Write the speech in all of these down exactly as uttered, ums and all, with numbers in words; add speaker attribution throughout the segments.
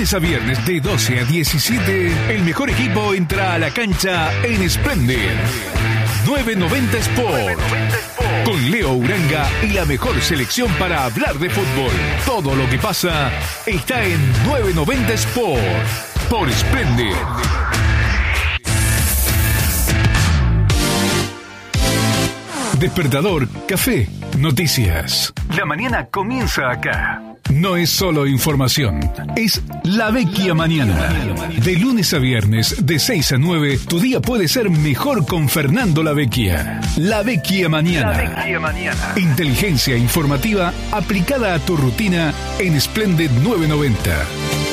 Speaker 1: lunes a viernes de doce a diecisiete, el mejor equipo entra a la cancha en Splendid. novecientos noventa Sport. Con Leo Uranga y la mejor selección para hablar de fútbol. Todo lo que pasa está en novecientos noventa Sport. Por Splendid. Despertador, café, noticias. La mañana comienza acá. No es solo información, es La Vecchia Mañana. De lunes a viernes, de seis a nueve, tu día puede ser mejor con Fernando La Vecchia. La Vecchia Mañana. La Vecchia Mañana. Inteligencia informativa aplicada a tu rutina en Splendid novecientos noventa.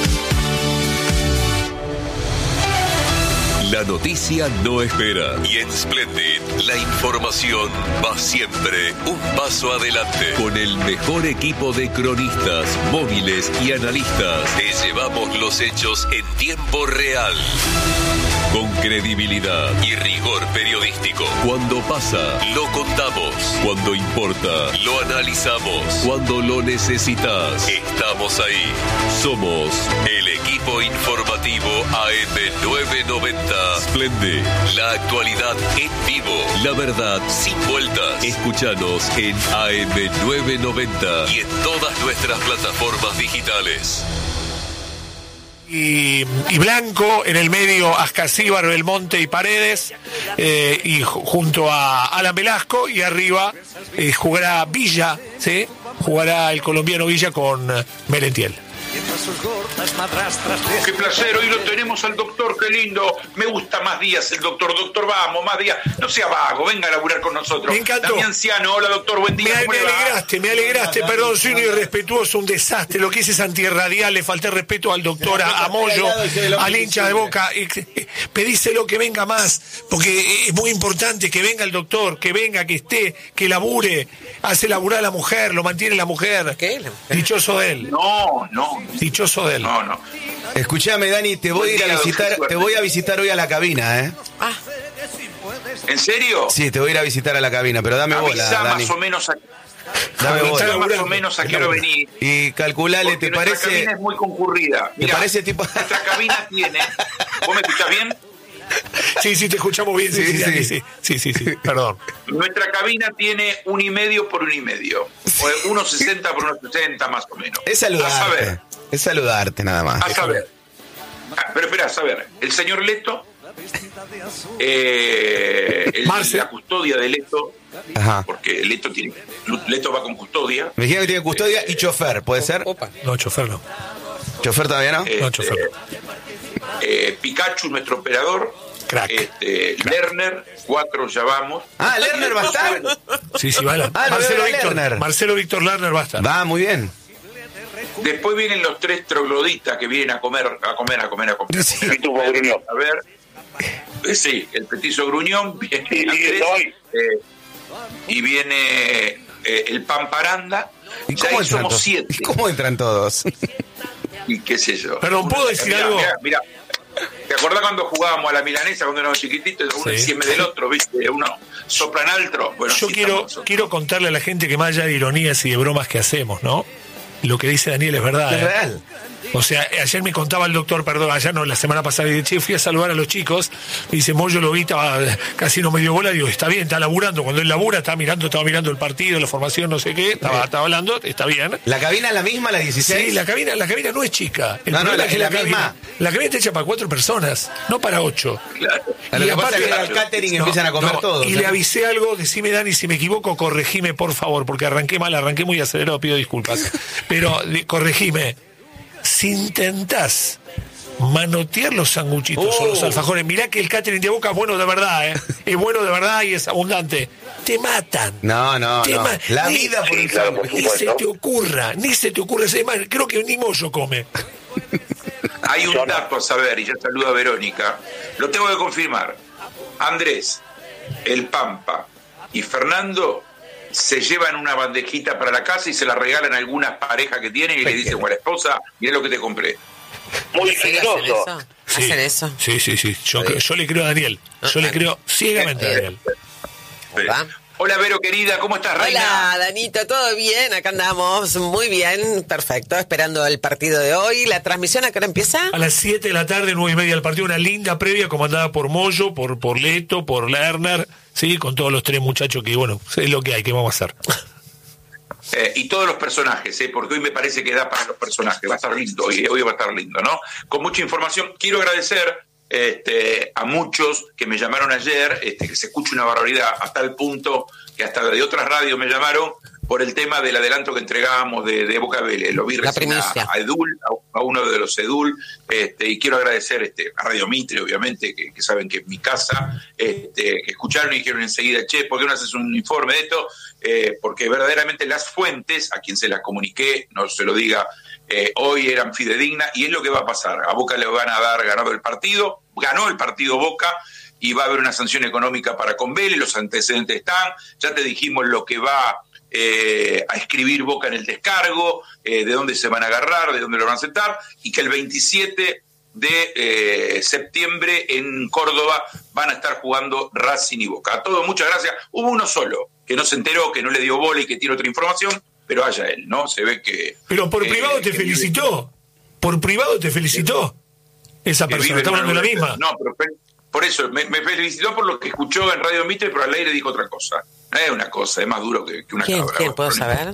Speaker 2: La noticia no espera y en Splendid la información va siempre un paso adelante. Con el mejor equipo de cronistas, móviles y analistas, te llevamos los hechos en tiempo real. Con credibilidad y rigor periodístico. Cuando pasa, lo contamos. Cuando importa, lo analizamos. Cuando lo necesitas, estamos ahí. Somos el equipo informativo A M novecientos noventa. Splendid, la actualidad en vivo. La verdad sin vueltas. Escúchanos en A M novecientos noventa y en todas nuestras plataformas digitales.
Speaker 3: Y, y Blanco, en el medio Ascasíbar, Belmonte y Paredes, eh, y junto a Alan Velasco, y arriba eh, jugará Villa, ¿sí? Jugará el colombiano Villa con uh, Merentiel.
Speaker 4: Qué placer, hoy lo tenemos al doctor, qué lindo. Me gusta más días el doctor. Doctor, vamos, más días. No sea vago, venga a laburar con nosotros.
Speaker 3: Me encantó.
Speaker 4: Damián Ciano, hola doctor, buen día.
Speaker 3: Me, me alegraste, me alegraste, perdón, soy un irrespetuoso, un desastre. Lo que hice es antirradial, le falté respeto al doctor, a, a Moyo, al hincha de Boca. Y, eh, pedíselo que venga más, porque es muy importante que venga el doctor, que venga, que esté, que labure, hace laburar a la mujer, lo mantiene la mujer.
Speaker 5: ¿Qué?
Speaker 3: Dichoso de él.
Speaker 4: No, no.
Speaker 3: Dichoso de él.
Speaker 4: No, no.
Speaker 6: Escuchame, Dani, te voy a ir a visitar, te voy a visitar hoy a la cabina, ¿eh?
Speaker 5: Ah.
Speaker 4: ¿En serio?
Speaker 6: Sí, te voy a ir a visitar a la cabina, pero dame bola,
Speaker 4: Avisá
Speaker 6: Dani.
Speaker 4: más o menos a,
Speaker 6: Dame
Speaker 4: avisá
Speaker 6: bola.
Speaker 4: más o menos a qué hora venís.
Speaker 6: Y calculale,
Speaker 4: Porque
Speaker 6: ¿te
Speaker 4: nuestra
Speaker 6: parece?
Speaker 4: cabina es muy concurrida.
Speaker 6: ¿Te
Speaker 4: Mirá,
Speaker 6: parece tipo?
Speaker 4: Nuestra cabina tiene. ¿Vos me escuchás bien?
Speaker 3: Sí, sí, te escuchamos bien, sí,
Speaker 6: Sí,
Speaker 3: sí,
Speaker 6: sí.
Speaker 3: sí, sí, sí, sí, sí, perdón.
Speaker 4: Nuestra cabina tiene un y medio por un y medio. O uno sesenta por uno sesenta más o menos.
Speaker 6: Es
Speaker 4: A
Speaker 6: saludarte.
Speaker 4: saber.
Speaker 6: Es saludarte nada más.
Speaker 4: A saber. Ah, pero espera, a saber. El señor Leto, eh, el-
Speaker 3: Marce.
Speaker 4: la custodia de Leto,
Speaker 6: Ajá.
Speaker 4: porque Leto tiene, Leto va con custodia.
Speaker 6: Me dijeron que tiene custodia y chofer, ¿puede ser?
Speaker 5: Opa.
Speaker 3: No, chofer no.
Speaker 6: ¿Chofer todavía no?
Speaker 4: Eh,
Speaker 3: No, chofer no.
Speaker 4: eh, Pikachu, nuestro operador.
Speaker 3: Crack.
Speaker 4: Este, Lerner, cuatro ya vamos.
Speaker 6: Ah, Lerner va a estar.
Speaker 3: Sí, sí, vale.
Speaker 6: Ah, lo
Speaker 3: Marcelo
Speaker 6: veo a
Speaker 3: Víctor,
Speaker 6: Lerner.
Speaker 3: Marcelo Víctor Lerner va a estar.
Speaker 6: Va, muy bien.
Speaker 4: Después vienen los tres trogloditas que vienen a comer, a comer, a comer, a comer.
Speaker 6: Sí.
Speaker 4: A ver. Eh, Sí, el petizo gruñón, viene Andrés, eh, y viene eh, el Pamparanda.
Speaker 6: ¿Y
Speaker 4: Ya
Speaker 6: cómo
Speaker 4: ahí
Speaker 6: entran
Speaker 4: somos
Speaker 6: todos?
Speaker 4: siete.
Speaker 6: ¿Y cómo entran todos?
Speaker 4: Y qué sé yo.
Speaker 3: Perdón, ¿puedo decir
Speaker 4: Mirá,
Speaker 3: algo?
Speaker 4: Mirá, mirá. ¿Te acordás cuando jugábamos a la milanesa cuando éramos chiquititos? Uno
Speaker 3: Sí.
Speaker 4: encima del otro, ¿viste? Uno soplan altro. Bueno,
Speaker 3: Yo
Speaker 4: así
Speaker 3: quiero,
Speaker 4: estamos nosotros.
Speaker 3: quiero contarle a la gente que más allá de ironías y de bromas que hacemos, ¿no? Lo que dice Daniel es verdad.
Speaker 6: Es
Speaker 3: ¿eh?
Speaker 6: real.
Speaker 3: O sea, ayer me contaba el doctor, perdón, ayer no, la semana pasada, y che, fui a saludar a los chicos, me dice, Moyo lo vi, estaba, casi no me dio bola, digo, está bien, está laburando, cuando él labura, está mirando, estaba mirando el partido, la formación, no sé qué, estaba, estaba hablando, está bien.
Speaker 6: ¿La cabina es la misma, la dieciséis?
Speaker 3: Sí, la cabina, la cabina no es chica. El
Speaker 6: No, no,
Speaker 3: problema
Speaker 6: la-
Speaker 3: es que
Speaker 6: es la
Speaker 3: la cabina,
Speaker 6: misma.
Speaker 3: la cabina está hecha para cuatro personas, no para ocho.
Speaker 4: Claro.
Speaker 6: A lo
Speaker 3: Y
Speaker 6: que pasa
Speaker 3: aparte-
Speaker 6: es que al catering
Speaker 3: No,
Speaker 6: empiezan a comer
Speaker 3: no,
Speaker 6: todos.
Speaker 3: Y
Speaker 6: ¿eh?
Speaker 3: le avisé algo, decime Dani, si me equivoco, corregime por favor, porque arranqué mal, arranqué muy acelerado, pido disculpas. Pero de- corregime. Si intentás manotear los sanguchitos
Speaker 6: Oh.
Speaker 3: o los alfajores, mirá que el catering de Boca es bueno de verdad, ¿eh? Es bueno de verdad y es abundante. Te matan.
Speaker 6: No, no,
Speaker 3: Te
Speaker 6: no.
Speaker 3: ma-
Speaker 6: La
Speaker 3: ni-
Speaker 6: vida por un
Speaker 5: claro, por
Speaker 6: sándwich.
Speaker 3: Ni se te ocurra, ni se te ocurra. Es más, creo que ni Moyo come.
Speaker 4: Hay un dato a saber, y ya saludo a Verónica. Lo tengo que confirmar. Andrés, el Pampa y Fernando se llevan una bandejita para la casa y se la regalan a algunas parejas que tienen y le dicen a la esposa, mirá lo que te compré.
Speaker 5: Muy ¿Sí, hacen generoso. eso?
Speaker 3: Sí.
Speaker 5: ¿Hacen eso?
Speaker 3: Sí, sí, sí. Yo, creo- yo le creo a Daniel. Yo le creo ciegamente a Daniel.
Speaker 5: ¿Verdad?
Speaker 4: Hola, Vero, querida, ¿cómo estás, reina?
Speaker 7: Hola, Danito, ¿todo bien? Acá andamos, muy bien, perfecto, esperando el partido de hoy. ¿La transmisión a qué hora empieza?
Speaker 3: A las siete de la tarde, nueve y media del partido, una linda previa comandada por Moyo, por, por Leto, por Lerner, sí, con todos los tres muchachos que, bueno, es lo que hay, que vamos a hacer.
Speaker 4: Eh, y todos los personajes, eh, porque hoy me parece que da para los personajes, va a estar lindo, hoy, hoy va a estar lindo, ¿no? Con mucha información, quiero agradecer este, a muchos que me llamaron ayer, este, que se escucha una barbaridad, hasta el punto que hasta de otras radios me llamaron por el tema del adelanto que entregábamos de, de Boca Vélez. Lo vi recién a, a Edul, a, a uno de los Edul, este, y quiero agradecer este, a Radio Mitre, obviamente, que, que saben que es mi casa, este, que escucharon y dijeron enseguida, che, ¿por qué no haces un informe de esto? Eh, porque verdaderamente las fuentes, a quien se las comuniqué, no se lo diga, eh, hoy eran fidedignas, y es lo que va a pasar. A Boca le van a dar ganado el partido, ganó el partido Boca, y va a haber una sanción económica para con Vélez, los antecedentes están, ya te dijimos lo que va eh, a escribir Boca en el descargo, eh, de dónde se van a agarrar, de dónde lo van a aceptar, y que el veintisiete de eh, septiembre en Córdoba van a estar jugando Racing y Boca. A todos, muchas gracias. Hubo uno solo que no se enteró, que no le dio bola y que tiene otra información, pero haya él, ¿no? Se ve que...
Speaker 3: Pero por eh, privado te felicitó, por privado te felicitó esa persona, estamos hablando de la misma.
Speaker 4: No, pero... Por eso, me, me felicitó por lo que escuchó en Radio Mitre, pero al aire dijo otra cosa. No es una cosa, es más duro que, que una
Speaker 7: ¿Quién,
Speaker 4: cabra.
Speaker 7: ¿quién puedo saber?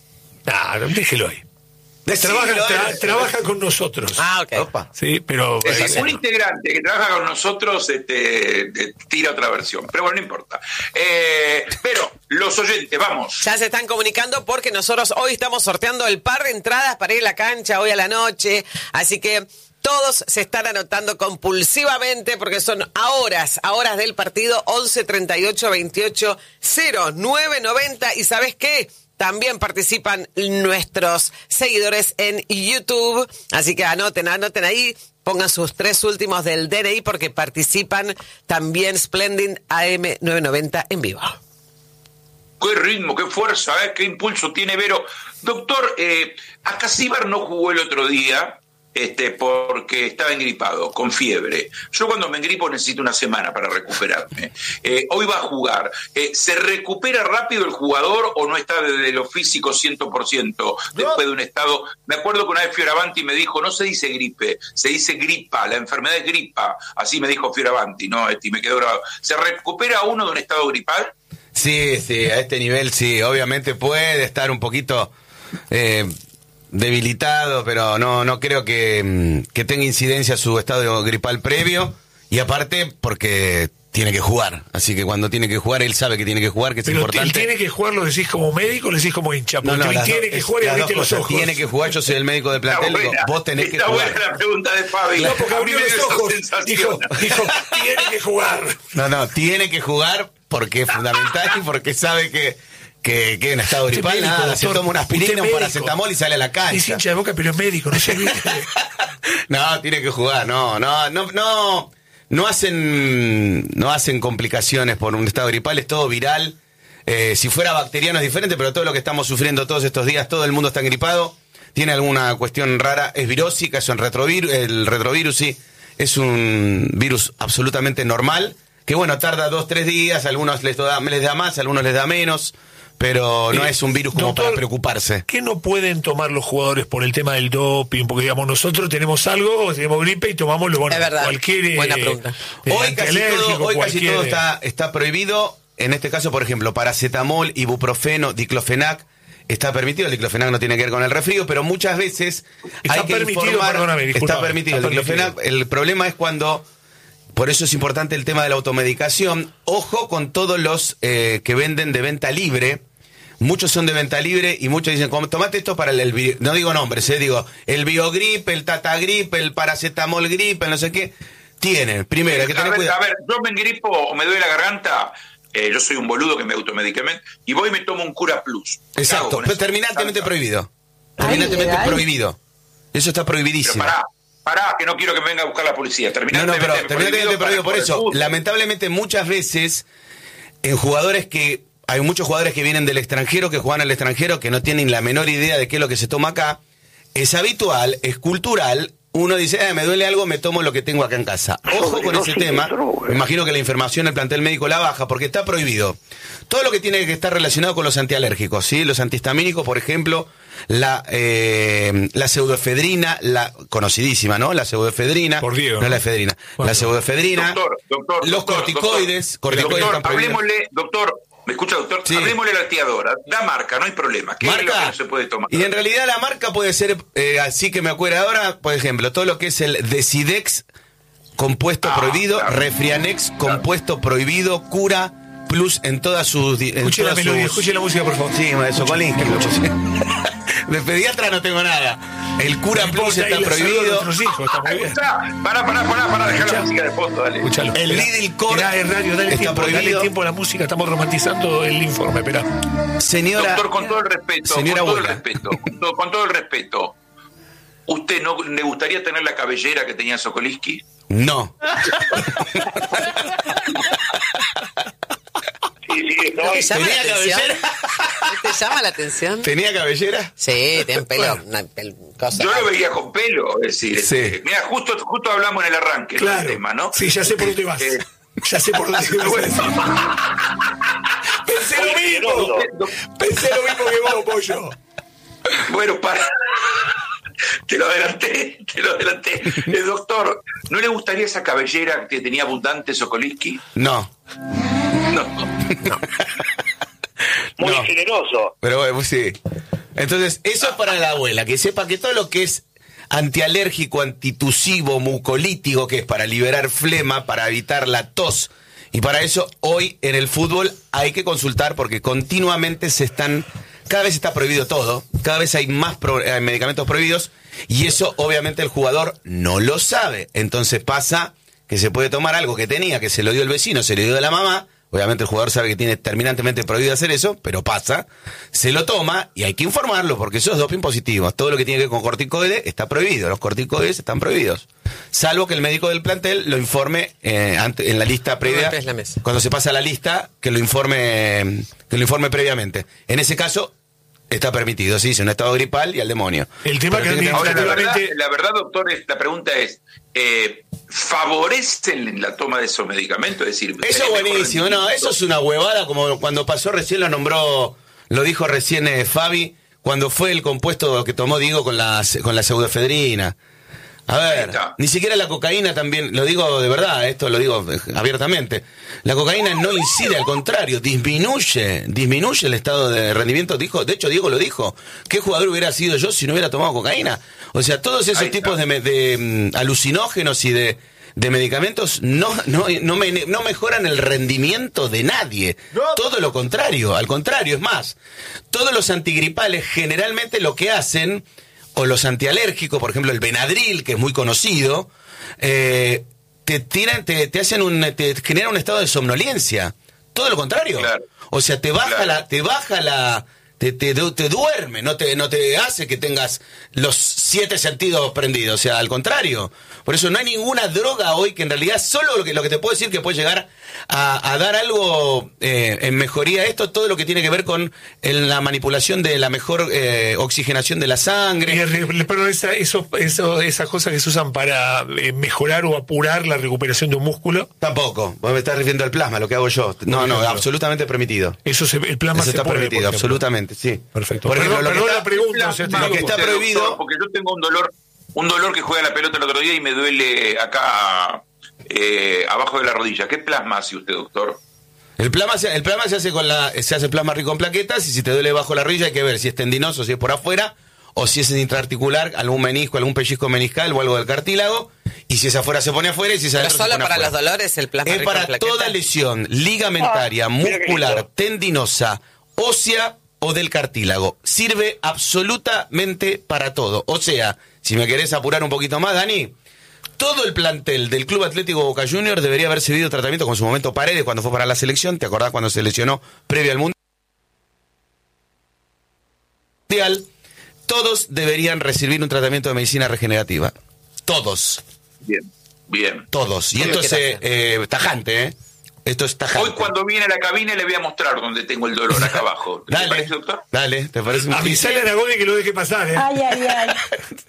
Speaker 3: No, déjelo ahí. Trabaja, tra, trabaja con nosotros.
Speaker 7: Ah, ok.
Speaker 3: Opa. Sí, pero...
Speaker 4: Es un integrante que trabaja con nosotros este, tira otra versión, pero bueno, no importa. Eh, pero, los oyentes, vamos.
Speaker 7: Ya se están comunicando porque nosotros hoy estamos sorteando el par de entradas para ir a la cancha hoy a la noche, así que... Todos se están anotando compulsivamente porque son a horas, a horas del partido, once treinta y ocho veintiocho cero nueve noventa. ¿Y sabes qué? También participan nuestros seguidores en YouTube. Así que anoten, anoten ahí, pongan sus tres últimos del D N I porque participan también Splendid A M novecientos noventa en vivo.
Speaker 4: Qué ritmo, qué fuerza, ¿eh? Qué impulso tiene Vero. Doctor, eh, Acasíbar no jugó el otro día. Este, porque estaba engripado, con fiebre. Yo cuando me engripo necesito una semana para recuperarme. Eh, hoy va a jugar. Eh, ¿Se recupera rápido el jugador o no está desde lo físico cien por ciento después de un estado? Me acuerdo que una vez Fioravanti me dijo, no se dice gripe, se dice gripa, la enfermedad es gripa. Así me dijo Fioravanti, ¿no? Este, y me quedó grabado. ¿Se recupera uno de un estado gripal?
Speaker 6: Sí, sí, a este nivel sí. Obviamente puede estar un poquito... Eh, debilitado, pero no no creo que, que tenga incidencia su estado gripal previo, y aparte porque tiene que jugar, así que cuando tiene que jugar él sabe que tiene que jugar, que es
Speaker 3: pero
Speaker 6: importante.
Speaker 3: Pero tiene que jugar, ¿lo decís como médico o lo decís como hincha? Porque
Speaker 6: no, no,
Speaker 3: tiene
Speaker 6: do-
Speaker 3: que
Speaker 6: es,
Speaker 3: jugar y abriste los ojos.
Speaker 6: Tiene que jugar, yo soy el médico del plantel, digo, vos tenés que
Speaker 4: está
Speaker 6: jugar.
Speaker 4: Está buena la pregunta de Fabi.
Speaker 3: No, porque abrió los ojos, dijo, dijo, tiene que jugar.
Speaker 6: No, no, tiene que jugar porque es fundamental y porque sabe que Que, que en estado gripal,
Speaker 3: médico,
Speaker 6: nada,
Speaker 3: doctor,
Speaker 6: se toma una aspirina, un paracetamol y sale a la
Speaker 3: Es
Speaker 6: cancha.
Speaker 3: hincha de Boca, pero es médico, no sé.
Speaker 6: No, tiene que jugar, no, no, no, no, no hacen, no hacen complicaciones por un estado gripal, es todo viral. Eh, si fuera bacteriano es diferente, pero todo lo que estamos sufriendo todos estos días, todo el mundo está gripado, tiene alguna cuestión rara, es virósica, es un retrovirus, el retrovirus sí, es un virus absolutamente normal, que bueno, tarda dos, tres días, a algunos les da, les da más, a algunos les da menos. Pero no eh, es un virus como doctor, para preocuparse.
Speaker 3: ¿Qué no pueden tomar los jugadores por el tema del doping? Porque digamos, nosotros tenemos algo, tenemos gripe y tomamos lo bueno.
Speaker 7: Es verdad.
Speaker 3: Cualquier,
Speaker 7: buena pregunta.
Speaker 6: Eh, hoy casi todo, hoy casi todo está, está prohibido. En este caso, por ejemplo, paracetamol, ibuprofeno, diclofenac. Está permitido, el diclofenac no tiene que ver con el resfrío, pero muchas veces
Speaker 3: está
Speaker 6: hay que
Speaker 3: permitido,
Speaker 6: informar.
Speaker 3: Perdóname,
Speaker 6: está permitido está el diclofenac. Permitido. El problema es cuando... Por eso es importante el tema de la automedicación. Ojo con todos los eh, que venden de venta libre. Muchos son de venta libre y muchos dicen, tomate esto para el, el... No digo nombres, eh, digo, el Biogrip, el Tatagrip, el Paracetamol Grip, el no sé qué. Tienen, primero, hay que tener
Speaker 4: a ver,
Speaker 6: cuidado.
Speaker 4: A ver, yo me engripo o me duele la garganta, eh, yo soy un boludo que me automedicamente, y voy y me tomo un Cura Plus.
Speaker 6: Exacto, pero terminantemente prohibido. Terminantemente ay, prohibido. Eso está prohibidísimo.
Speaker 4: Pero pará. Pará, que no quiero que me venga a buscar la policía. Terminantemente
Speaker 6: no, no, pero terminantemente prohibido por eso.
Speaker 4: Por
Speaker 6: lamentablemente muchas veces en jugadores que... Hay muchos jugadores que vienen del extranjero, que juegan al extranjero, que no tienen la menor idea de qué es lo que se toma acá. Es habitual, es cultural, uno dice, eh, me duele algo, me tomo lo que tengo acá en casa. Ojo con ese tema, me imagino que la información del plantel médico la baja, porque está prohibido. Todo lo que tiene que estar relacionado con los antialérgicos, ¿sí? Los antihistamínicos, por ejemplo, la eh, la pseudoefedrina, la conocidísima, ¿no? La pseudoefedrina,
Speaker 3: Por Diego,
Speaker 6: no,
Speaker 3: ¿no?
Speaker 6: la efedrina,
Speaker 3: Bueno.
Speaker 6: la pseudoefedrina,
Speaker 4: Doctor, doctor,
Speaker 6: los
Speaker 4: doctor,
Speaker 6: corticoides,
Speaker 4: doctor,
Speaker 6: corticoides
Speaker 4: doctor,
Speaker 6: están prohibidos.
Speaker 4: hablemosle, doctor, ¿me escucha, doctor?
Speaker 6: Sí.
Speaker 4: Hablemosle a la tiadora, da marca, no hay problema. ¿Qué es lo que
Speaker 6: Marca,
Speaker 4: no se puede tomar?
Speaker 6: y en realidad la marca puede ser, eh, así que me acuerdo ahora, por ejemplo, todo lo que es el Decidex, compuesto
Speaker 4: Ah,
Speaker 6: prohibido,
Speaker 4: claro.
Speaker 6: Refrianex, compuesto prohibido, Cura Plus en todas sus... di- en
Speaker 3: Escuche la
Speaker 6: todas
Speaker 3: melodía,
Speaker 6: sus-
Speaker 3: escuche la música, por favor.
Speaker 6: Sí, de Sokolinsky lo puse. De pediatra no tengo nada. El Cura
Speaker 3: No
Speaker 6: Plus
Speaker 3: importa,
Speaker 6: está
Speaker 3: ahí le saludo a
Speaker 6: prohibido.
Speaker 3: nuestros hijos, está muy
Speaker 4: Ahí
Speaker 3: bien.
Speaker 4: está. Pará, pará, pará, pará, dejar
Speaker 3: Escuchá.
Speaker 4: la música de fondo, dale.
Speaker 3: Escuchalo.
Speaker 6: El
Speaker 3: Esperá.
Speaker 6: Lidl Core
Speaker 3: Esperá, es radio, dale
Speaker 6: está
Speaker 3: tiempo, dale
Speaker 6: prohibido.
Speaker 3: tiempo a la música, estamos romantizando el informe, espera.
Speaker 6: Señora,
Speaker 4: Doctor, con todo el respeto,
Speaker 6: señora
Speaker 4: con todo el
Speaker 6: abuela.
Speaker 4: respeto, con todo, con todo el respeto, ¿usted no le gustaría tener la cabellera que tenía Sokolinsky?
Speaker 6: No.
Speaker 5: Sí, sí,
Speaker 7: ¿No te llama la
Speaker 6: ¿Tenía
Speaker 7: atención?
Speaker 6: cabellera?
Speaker 7: ¿No te llama la atención?
Speaker 6: ¿Tenía cabellera?
Speaker 7: Sí, tienen pelo, una pel- cosa.
Speaker 4: Yo lo veía con pelo, es decir,
Speaker 6: Sí.
Speaker 4: este, mira, justo, justo hablamos en el arranque
Speaker 3: Claro.
Speaker 4: del tema, ¿no?
Speaker 3: Sí, ya sé por dónde vas.
Speaker 4: Eh,
Speaker 3: Ya sé por dónde vas. Pensé lo mismo. Pensé lo mismo que vos, pollo.
Speaker 4: Bueno, para. Te lo adelanté, te lo adelanté. Eh, doctor, ¿no le gustaría esa cabellera que tenía abundante Sokolinsky?
Speaker 6: No.
Speaker 4: No.
Speaker 5: muy
Speaker 6: No.
Speaker 5: generoso.
Speaker 6: Pero bueno, pues sí. Entonces, eso es para la abuela, que sepa que todo lo que es antialérgico, antitusivo, mucolítico, que es para liberar flema, para evitar la tos, y para eso hoy en el fútbol hay que consultar porque continuamente se están, cada vez está prohibido todo, cada vez hay más pro- eh, medicamentos prohibidos, y eso obviamente el jugador no lo sabe. Entonces pasa que se puede tomar algo que tenía, que se lo dio el vecino, se lo dio de la mamá. Obviamente el jugador sabe que tiene terminantemente prohibido hacer eso, pero pasa, se lo toma y hay que informarlo porque eso es doping positivo. Todo lo que tiene que ver con corticoides está prohibido, los corticoides están prohibidos. Salvo que el médico del plantel lo informe eh, ante- en la lista previa,
Speaker 7: golpes la mesa.
Speaker 6: cuando se pasa la lista, que lo informe que lo informe previamente. En ese caso está permitido, sí, es un estado gripal y al demonio.
Speaker 3: El tema
Speaker 6: Pero
Speaker 3: que
Speaker 6: tiene
Speaker 4: Ahora, la verdad,
Speaker 3: Efectivamente-
Speaker 4: la verdad, doctor, es- la pregunta es, eh, ¿favorecen la toma de esos medicamentos? Es decir,
Speaker 6: Eso
Speaker 4: ¿tenés
Speaker 6: es
Speaker 4: mejor
Speaker 6: buenísimo, no,
Speaker 4: rendimiento?
Speaker 6: eso es una huevada, como cuando pasó recién lo nombró, lo dijo recién eh, Fabi, cuando fue el compuesto que tomó Diego con la, con la pseudoefedrina. A
Speaker 4: Ahí
Speaker 6: ver,
Speaker 4: está.
Speaker 6: ni siquiera la cocaína también, lo digo de verdad, esto lo digo eh, abiertamente, la cocaína no incide, al contrario, disminuye, disminuye el estado de rendimiento, dijo, de hecho Diego lo dijo, ¿qué jugador hubiera sido yo si no hubiera tomado cocaína? O sea, todos esos
Speaker 4: Ahí está.
Speaker 6: tipos de, me- de, mm, alucinógenos y de, de medicamentos no, no, no, me- no mejoran el rendimiento de nadie, todo lo contrario, al contrario, es más, todos los antigripales generalmente lo que hacen, o los antialérgicos, por ejemplo el Benadryl, que es muy conocido, eh, te tiran, te, te hacen un, te generan un estado de somnolencia. Todo lo contrario.
Speaker 4: Claro.
Speaker 6: O sea, te baja
Speaker 4: Claro.
Speaker 6: la, te baja la, te, te, te duerme, no te, no te hace que tengas los siete sentidos prendidos. O sea, al contrario. Por eso no hay ninguna droga hoy que en realidad solo lo que, lo que te puedo decir que puede llegar a, a dar algo eh, en mejoría a esto, todo lo que tiene que ver con el- la manipulación de la mejor eh, oxigenación de la
Speaker 3: Y
Speaker 6: sangre.
Speaker 3: el- Pero esa, eso, eso, esas cosas que se usan para eh, mejorar o apurar la recuperación de un músculo,
Speaker 6: Tampoco, vos me estás refiriendo al plasma, lo que hago yo. No, no,
Speaker 3: ejemplo.
Speaker 6: absolutamente permitido.
Speaker 3: eso se, el plasma
Speaker 6: Eso
Speaker 3: se
Speaker 6: está
Speaker 3: puede,
Speaker 6: permitido,
Speaker 3: por ejemplo.
Speaker 6: absolutamente, sí.
Speaker 3: Perfecto.
Speaker 6: Por ejemplo,
Speaker 3: Perdón,
Speaker 6: lo que
Speaker 3: perdón
Speaker 6: está-
Speaker 3: la pregunta, o sea,
Speaker 4: Plasma,
Speaker 6: lo que está
Speaker 4: usted,
Speaker 6: prohibido-
Speaker 4: doctor, porque yo tengo un dolor, un dolor que juega la pelota el otro día y me duele acá eh, abajo de la rodilla. ¿Qué plasma hace usted, doctor?
Speaker 6: El plasma, se, el plasma se hace con la, se hace plasma rico en plaquetas y si te duele bajo la rodilla hay que ver si es tendinoso, si es por afuera o si es intraarticular, algún menisco, algún pellizco meniscal o algo del cartílago y si es afuera se pone afuera y si es
Speaker 7: Pero
Speaker 6: adentro se
Speaker 7: solo
Speaker 6: pone
Speaker 7: para
Speaker 6: afuera.
Speaker 7: los dolores el plasma
Speaker 6: Es
Speaker 7: rico en
Speaker 6: para
Speaker 7: plaquetas.
Speaker 6: toda lesión ligamentaria,
Speaker 5: Ah, mira qué
Speaker 6: muscular,
Speaker 5: lindo.
Speaker 6: tendinosa, ósea o del cartílago. Sirve absolutamente para todo. O sea, si me querés apurar un poquito más, Dani, todo el plantel del Club Atlético Boca Juniors debería haber recibido tratamiento con su momento Paredes cuando fue para la selección. ¿Te acordás cuando se lesionó previo al Mundial? Todos deberían recibir un tratamiento de medicina regenerativa. Todos.
Speaker 4: Bien, bien.
Speaker 6: Todos. Y
Speaker 7: Muy
Speaker 6: esto es
Speaker 7: bien,
Speaker 6: eh, eh, tajante, ¿eh? Esto es tajante.
Speaker 4: Hoy cuando viene a la cabina le voy a mostrar dónde tengo el dolor acá abajo. ¿Te
Speaker 6: Dale,
Speaker 4: parece, doctor?
Speaker 6: dale, ¿te parece un
Speaker 3: Avisale a Aragoni que lo deje pasar, ¿eh?
Speaker 8: Ay, ay, ay.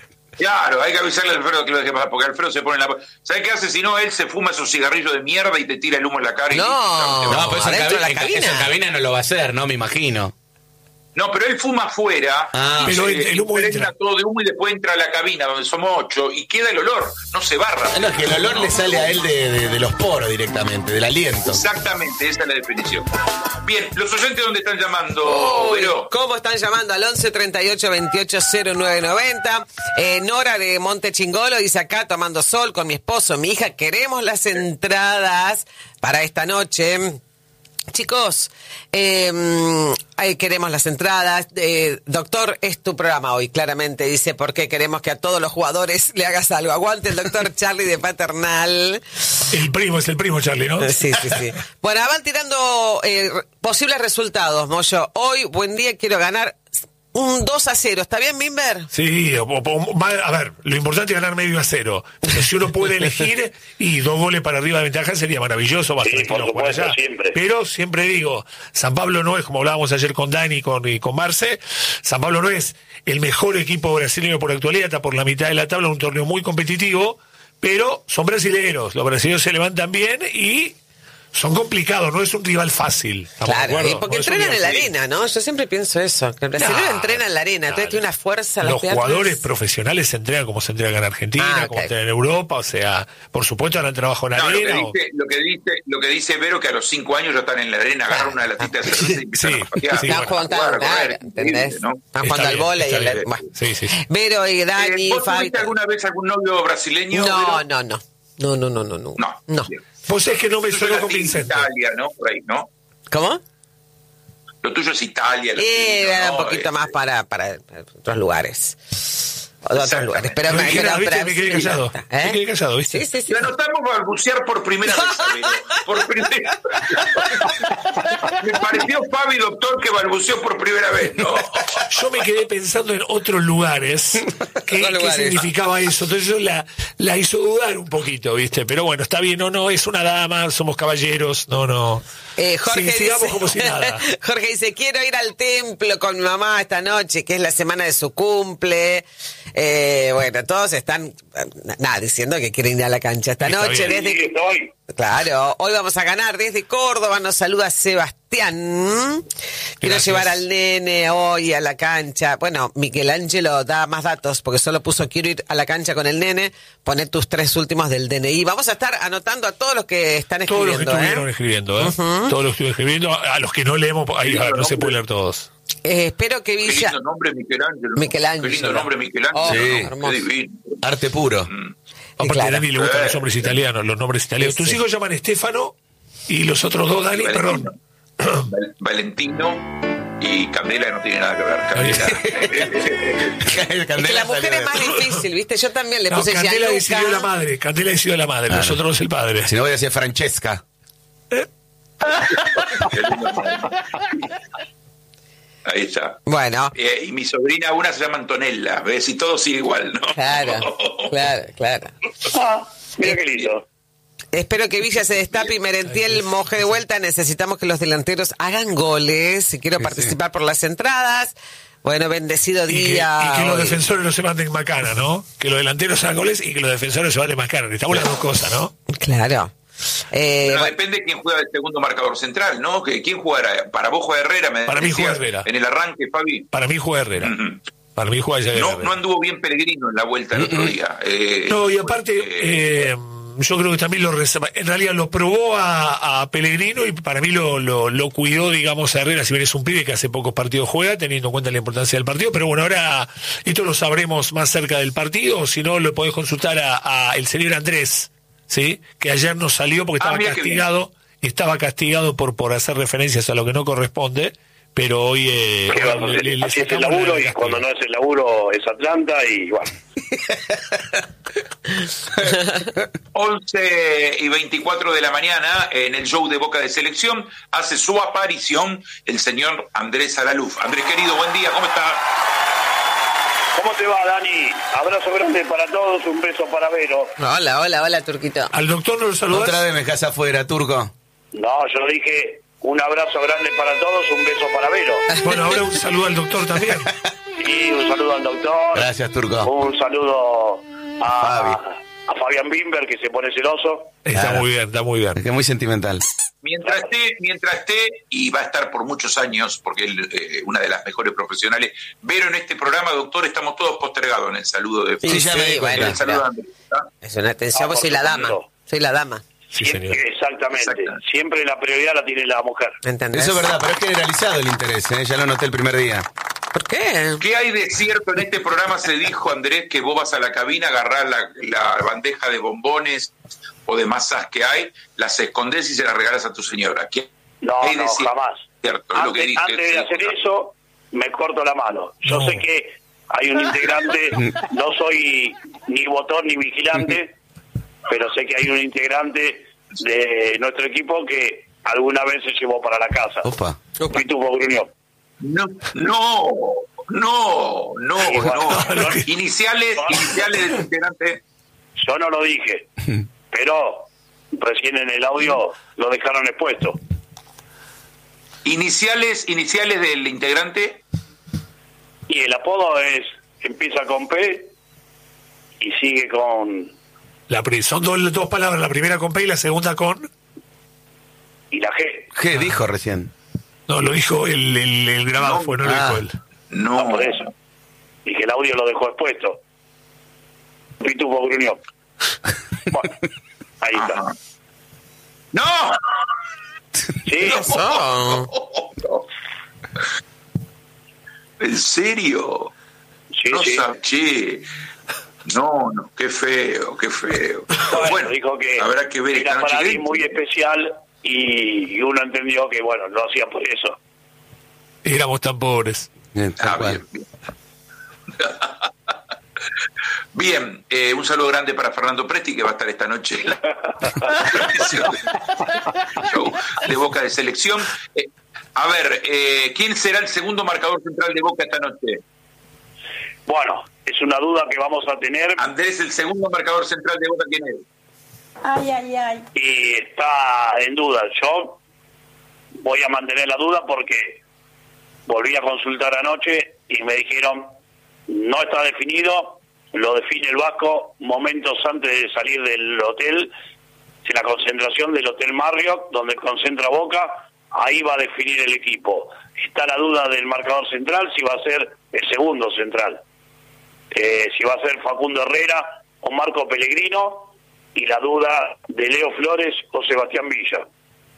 Speaker 4: Claro, hay que avisarle a Alfredo que lo deje pasar, porque Alfredo se pone en la... ¿Sabes qué hace? Si no, él se fuma esos cigarrillos de mierda y te tira el humo en la cara. Y
Speaker 7: no,
Speaker 6: no, pero eso en,
Speaker 7: adentro de la
Speaker 6: cabina,
Speaker 7: cabina.
Speaker 6: eso en cabina no lo va a hacer, ¿no? Me imagino.
Speaker 4: No, pero él fuma afuera,
Speaker 6: Ah,
Speaker 3: pero
Speaker 4: eh,
Speaker 3: el humo
Speaker 4: impregna
Speaker 3: entra.
Speaker 4: todo de humo y después entra a la cabina donde somos ocho y queda el olor, no se barra.
Speaker 6: No, es que el olor le sale a él de, de, de los poros directamente, del aliento.
Speaker 4: Exactamente, esa es la definición. Bien, los oyentes donde están llamando,
Speaker 7: Uy,
Speaker 4: pero
Speaker 7: ¿cómo están llamando? Al once treinta y ocho veintiocho cero nueve noventa. Eh, Nora de Monte Chingolo dice acá tomando sol con mi esposo, mi hija. Queremos las entradas para esta noche. Chicos, eh, ahí queremos las entradas. Eh, doctor, es tu programa hoy, claramente. Dice, porque queremos que a todos los jugadores le hagas algo. Aguante el doctor Charlie de Paternal.
Speaker 3: El primo, es el primo Charlie, ¿no?
Speaker 7: Sí, sí, sí. Bueno, van tirando eh, posibles resultados, Moyo. Hoy, buen día, quiero ganar un dos a cero. ¿Está bien, Mimber?
Speaker 3: Sí, o, o, a ver, lo importante es ganar medio a cero. Pero si uno puede elegir y dos goles para arriba de ventaja sería maravilloso, más
Speaker 5: Sí,
Speaker 3: tranquilo
Speaker 5: por
Speaker 3: jugar
Speaker 5: supuesto,
Speaker 3: allá.
Speaker 5: siempre.
Speaker 3: Pero siempre digo, San Pablo no es, como hablábamos ayer con Dani y con, y con Marce, San Pablo no es el mejor equipo brasileño por actualidad, está por la mitad de la tabla, un torneo muy competitivo, pero son brasileños, los brasileños se levantan bien y son complicados, no es un rival fácil.
Speaker 7: Claro, y porque
Speaker 3: no
Speaker 7: entrenan en la
Speaker 3: fácil.
Speaker 7: arena, ¿no? Yo siempre pienso eso, que el brasileño
Speaker 3: No,
Speaker 7: entrena en la arena, entonces
Speaker 3: claro.
Speaker 7: tiene una fuerza.
Speaker 3: Los
Speaker 7: piernas.
Speaker 3: jugadores profesionales se entrenan como se entrenan en Argentina,
Speaker 7: Ah,
Speaker 3: como
Speaker 7: ok.
Speaker 3: se entrenan en Europa, o sea, por supuesto harán trabajo en
Speaker 4: no, lo, que
Speaker 3: arena. o-
Speaker 4: dice, lo que dice lo que dice Vero, que a los cinco años ya están en la arena, agarran una latita de cerveza y empiezan
Speaker 3: Sí,
Speaker 4: a patear.
Speaker 3: sí,
Speaker 7: Están
Speaker 3: bueno.
Speaker 7: jugando,
Speaker 4: Jugar, a
Speaker 7: claro,
Speaker 4: correr,
Speaker 7: ¿entendés?
Speaker 4: increíble, ¿no?
Speaker 7: Están jugando
Speaker 3: Está
Speaker 7: al
Speaker 3: bien,
Speaker 7: vóley.
Speaker 3: está
Speaker 7: y el-
Speaker 3: bien.
Speaker 7: bueno.
Speaker 3: Sí, sí, sí.
Speaker 7: Vero y Dani,
Speaker 4: Eh, ¿Vos
Speaker 7: Fabi.
Speaker 4: tuviste alguna vez algún novio brasileño?
Speaker 7: No,
Speaker 4: Vero?
Speaker 7: no, no. No, no, no, no, no.
Speaker 4: No.
Speaker 7: No.
Speaker 4: Bien.
Speaker 3: Vos es que no me
Speaker 4: Lo tuyo
Speaker 3: sonó
Speaker 4: es
Speaker 3: convincente.
Speaker 4: Italia, ¿no? Por ahí, ¿no?
Speaker 7: ¿Cómo?
Speaker 4: Lo tuyo es Italia. lo
Speaker 7: Eh,
Speaker 4: tuyo,
Speaker 7: era
Speaker 4: ¿no?
Speaker 7: un poquito
Speaker 4: Eh,
Speaker 7: más para, para, para otros lugares. Otros
Speaker 4: Exactamente.
Speaker 7: lugares. Pero,
Speaker 3: No
Speaker 7: me,
Speaker 3: dije nada,
Speaker 7: pero-
Speaker 3: ¿viste?
Speaker 7: pero-
Speaker 3: Me quedé callado.
Speaker 7: ¿Eh?
Speaker 3: Me quedé callado, ¿viste?
Speaker 7: Sí, sí, sí.
Speaker 4: Lo notamos balbucear por primera vez, amigo. Por primera Me pareció Fabi, doctor, que balbuceó por primera vez, ¿no?
Speaker 3: Yo me quedé pensando en otros lugares. ¿Qué,
Speaker 7: Otros
Speaker 3: qué
Speaker 7: lugares.
Speaker 3: significaba eso? Entonces eso la, la hizo dudar un poquito, ¿viste? Pero bueno, está bien, no, no, es una dama, somos caballeros, no, no.
Speaker 7: Eh, Jorge
Speaker 3: Sí, sigamos
Speaker 7: dice,
Speaker 3: como si nada.
Speaker 7: Jorge dice, quiero ir al templo con mi mamá esta noche, que es la semana de su cumple. Eh, bueno, todos están, eh, nada, diciendo que quieren ir a la cancha esta
Speaker 3: Está
Speaker 7: noche.
Speaker 3: bien.
Speaker 7: Desde,
Speaker 5: Sí, estoy.
Speaker 7: claro, hoy vamos a ganar desde Córdoba, nos saluda Sebastián. Quiero
Speaker 3: Gracias.
Speaker 7: llevar al nene hoy a la cancha. Bueno, Michelangelo da más datos, porque solo puso quiero ir a la cancha con el nene. Poné tus tres últimos del D N I. Vamos a estar anotando a todos los que están
Speaker 3: Todos los que
Speaker 7: escribiendo.
Speaker 3: estuvieron
Speaker 7: ¿eh?
Speaker 3: escribiendo, ¿eh? Todos los que estuvieron escribiendo, a los que no leemos, ahí ah, no se puede leer todos.
Speaker 7: Eh, espero que
Speaker 4: Qué
Speaker 7: Villa...
Speaker 4: lindo nombre, Michelangelo.
Speaker 7: Michelangelo.
Speaker 4: Qué lindo nombre, Michelangelo.
Speaker 7: Oh,
Speaker 4: ¿no?
Speaker 6: sí.
Speaker 7: hermoso.
Speaker 4: Qué divino.
Speaker 6: Arte puro.
Speaker 3: Aparte
Speaker 7: claro.
Speaker 3: a Dani le gustan los nombres italianos, los nombres italianos.
Speaker 7: Sí,
Speaker 3: Tus
Speaker 7: sí.
Speaker 3: hijos llaman Estefano y los otros dos, Dani,
Speaker 4: Valentino.
Speaker 3: perdón.
Speaker 4: Val- Valentino y Candela no tiene nada que ver. Candela.
Speaker 7: Es que la mujer es más difícil, ¿viste? Yo también le
Speaker 3: No,
Speaker 7: puse
Speaker 3: Candela
Speaker 7: Gianluca.
Speaker 3: decidió la madre, Candela decidió la madre, nosotros es el padre.
Speaker 6: Si no voy a decir Francesca.
Speaker 4: Ahí está.
Speaker 7: Bueno,
Speaker 4: Eh, y mi sobrina, una se llama Antonella, ¿ves? Y todo sigue igual, ¿no?
Speaker 7: claro, claro, claro.
Speaker 5: Ah, mira qué lindo.
Speaker 7: Espero que Villa se destape y Merentiel moje de vuelta. Necesitamos que los delanteros hagan goles. Si quiero participar por las entradas. Bueno, bendecido
Speaker 3: Y que,
Speaker 7: día.
Speaker 3: y que los
Speaker 7: hoy.
Speaker 3: defensores no se manden macana, ¿no? Que los delanteros hagan goles y que los defensores se manden macana. Necesitamos las dos cosas, ¿no?
Speaker 7: Claro. Eh,
Speaker 4: Pero
Speaker 7: bueno,
Speaker 4: depende de quién juega el segundo marcador central, ¿no? Que ¿quién jugará? Para vos juega Herrera, me
Speaker 3: Para mí
Speaker 4: decías,
Speaker 3: juega Herrera.
Speaker 4: En el arranque, Fabi.
Speaker 3: Para mí juega Herrera.
Speaker 4: Ujú.
Speaker 3: Para mí juega ya
Speaker 4: No,
Speaker 3: Herrera.
Speaker 4: no anduvo bien Pellegrino en la vuelta el otro día. Eh,
Speaker 3: No, y aparte, eh, yo creo que también lo reserva. En realidad lo probó a, a Pellegrino y para mí lo, lo, lo cuidó, digamos, a Herrera, si bien es un pibe que hace pocos partidos juega, teniendo en cuenta la importancia del partido. Pero bueno, ahora esto lo sabremos más cerca del partido, o si no, lo podés consultar a, a el señor Andrés, ¿sí? Que ayer no salió porque
Speaker 4: Ah,
Speaker 3: estaba
Speaker 4: mira qué
Speaker 3: castigado, estaba castigado por, por hacer referencias a lo que no corresponde. Pero hoy eh,
Speaker 5: ¿Qué vamos a
Speaker 3: le-
Speaker 5: hacer?
Speaker 3: le- le
Speaker 5: Así es el
Speaker 3: sacamos la
Speaker 5: laburo
Speaker 3: del
Speaker 5: y
Speaker 3: castigo.
Speaker 5: cuando no es el laburo es Atlanta y bueno.
Speaker 4: once y veinticuatro de la mañana, en el show de Boca de Selección, hace su aparición el señor Andrés Alaluf. Andrés, querido, buen día, ¿cómo está?
Speaker 5: ¿Cómo te va, Dani? Abrazo grande para todos, un beso para Vero.
Speaker 7: hola, hola, hola, Turquito.
Speaker 3: Al doctor no lo saludás.
Speaker 6: Otra vez me dejas afuera, Turco.
Speaker 5: No, yo dije un abrazo grande para todos, un beso para Vero.
Speaker 3: Bueno, ahora un saludo al doctor también.
Speaker 5: Y un saludo al doctor.
Speaker 6: Gracias, Turco.
Speaker 5: Un saludo a,
Speaker 6: Fabi.
Speaker 5: a Fabián Bimber, que se pone celoso.
Speaker 3: Está
Speaker 6: Claro.
Speaker 3: muy bien, está muy bien.
Speaker 6: Es que es muy sentimental.
Speaker 4: Mientras esté, mientras esté, y va a estar por muchos años, porque es eh, una de las mejores profesionales. Vero, en este programa, doctor, estamos todos postergados en el saludo de...
Speaker 6: Sí, ya me di cuenta.
Speaker 4: en el saludo de Andrés, ¿está?
Speaker 7: Es una atención,
Speaker 5: Ah,
Speaker 7: vos
Speaker 5: por
Speaker 7: soy la dama.
Speaker 5: supuesto.
Speaker 7: Soy la dama.
Speaker 3: Sí,
Speaker 5: Siempre-
Speaker 3: señor.
Speaker 5: Exactamente.
Speaker 4: Exactamente.
Speaker 5: Siempre la prioridad la tiene la mujer.
Speaker 7: ¿Entendés?
Speaker 6: Eso es verdad, pero es generalizado el interés, ¿eh? Ya lo noté el primer día.
Speaker 7: ¿Por qué?
Speaker 4: ¿Qué hay de cierto en este programa? Se dijo, Andrés, que vos vas a la cabina, agarrás la, la bandeja de bombones o de masas que hay, las escondés y se las regalas a tu señora. ¿Qué
Speaker 5: No,
Speaker 4: hay de
Speaker 5: no,
Speaker 4: cierto?
Speaker 5: jamás.
Speaker 4: Cierto, es lo que
Speaker 5: Antes,
Speaker 4: dije,
Speaker 5: antes de
Speaker 4: sí.
Speaker 5: hacer eso, me corto la mano. Yo
Speaker 3: No.
Speaker 5: sé que hay un integrante, no soy ni botón ni vigilante, pero sé que hay un integrante de nuestro equipo que alguna vez se llevó para la casa.
Speaker 6: Opa.
Speaker 5: Pitufo Gruñón.
Speaker 4: No, no, no, no,
Speaker 5: Sí, bueno,
Speaker 4: no.
Speaker 5: no.
Speaker 4: Iniciales, iniciales del integrante.
Speaker 5: Yo no lo dije, pero recién en el audio lo dejaron expuesto.
Speaker 4: Iniciales, iniciales del integrante.
Speaker 5: Y el apodo es, empieza con P y sigue con
Speaker 3: La, pri- son dos, dos palabras, la primera con P y la segunda con...
Speaker 5: y la G.
Speaker 6: ¿Qué dijo recién?
Speaker 3: No, lo dijo el, el, el grabado,
Speaker 4: No,
Speaker 3: fue, no lo
Speaker 6: ah.
Speaker 3: dijo él.
Speaker 4: No,
Speaker 5: Ah, por eso. Y que el audio lo dejó expuesto. Pitufo Gruñón. Bueno, ahí está.
Speaker 4: Ajá. ¡No!
Speaker 5: Sí,
Speaker 7: Eso.
Speaker 4: ¿En serio?
Speaker 5: sí,
Speaker 4: No
Speaker 5: sí.
Speaker 4: sab- che. No, no, qué feo, qué feo.
Speaker 5: Bueno, dijo que
Speaker 4: habrá que ver
Speaker 5: era
Speaker 4: esta noche.
Speaker 5: para
Speaker 4: ¿Qué-
Speaker 5: alguien muy especial y, y uno entendió que, bueno, lo hacía por eso.
Speaker 3: Éramos tan pobres.
Speaker 6: Bien, tal
Speaker 4: Ah,
Speaker 6: cual.
Speaker 4: bien, bien. Bien, eh, un saludo grande para Fernando Presti, que va a estar esta noche en la show de Boca de Selección. Eh, a ver, eh, ¿quién será el segundo marcador central de Boca esta noche?
Speaker 5: Bueno, es una duda que vamos a tener
Speaker 4: Andrés, el segundo marcador central de Boca, ¿quién es?
Speaker 8: Ay, ay, ay.
Speaker 5: y está en duda. Yo voy a mantener la duda porque volví a consultar anoche y me dijeron no está definido, lo define el Vasco momentos antes de salir del hotel, en la concentración del Hotel Marriott, donde concentra Boca, ahí va a definir el equipo. Está la duda del marcador central, si va a ser el segundo central, eh, si va a ser Facundo Herrera o Marco Pellegrino, y la duda de Leo Flores o Sebastián Villa.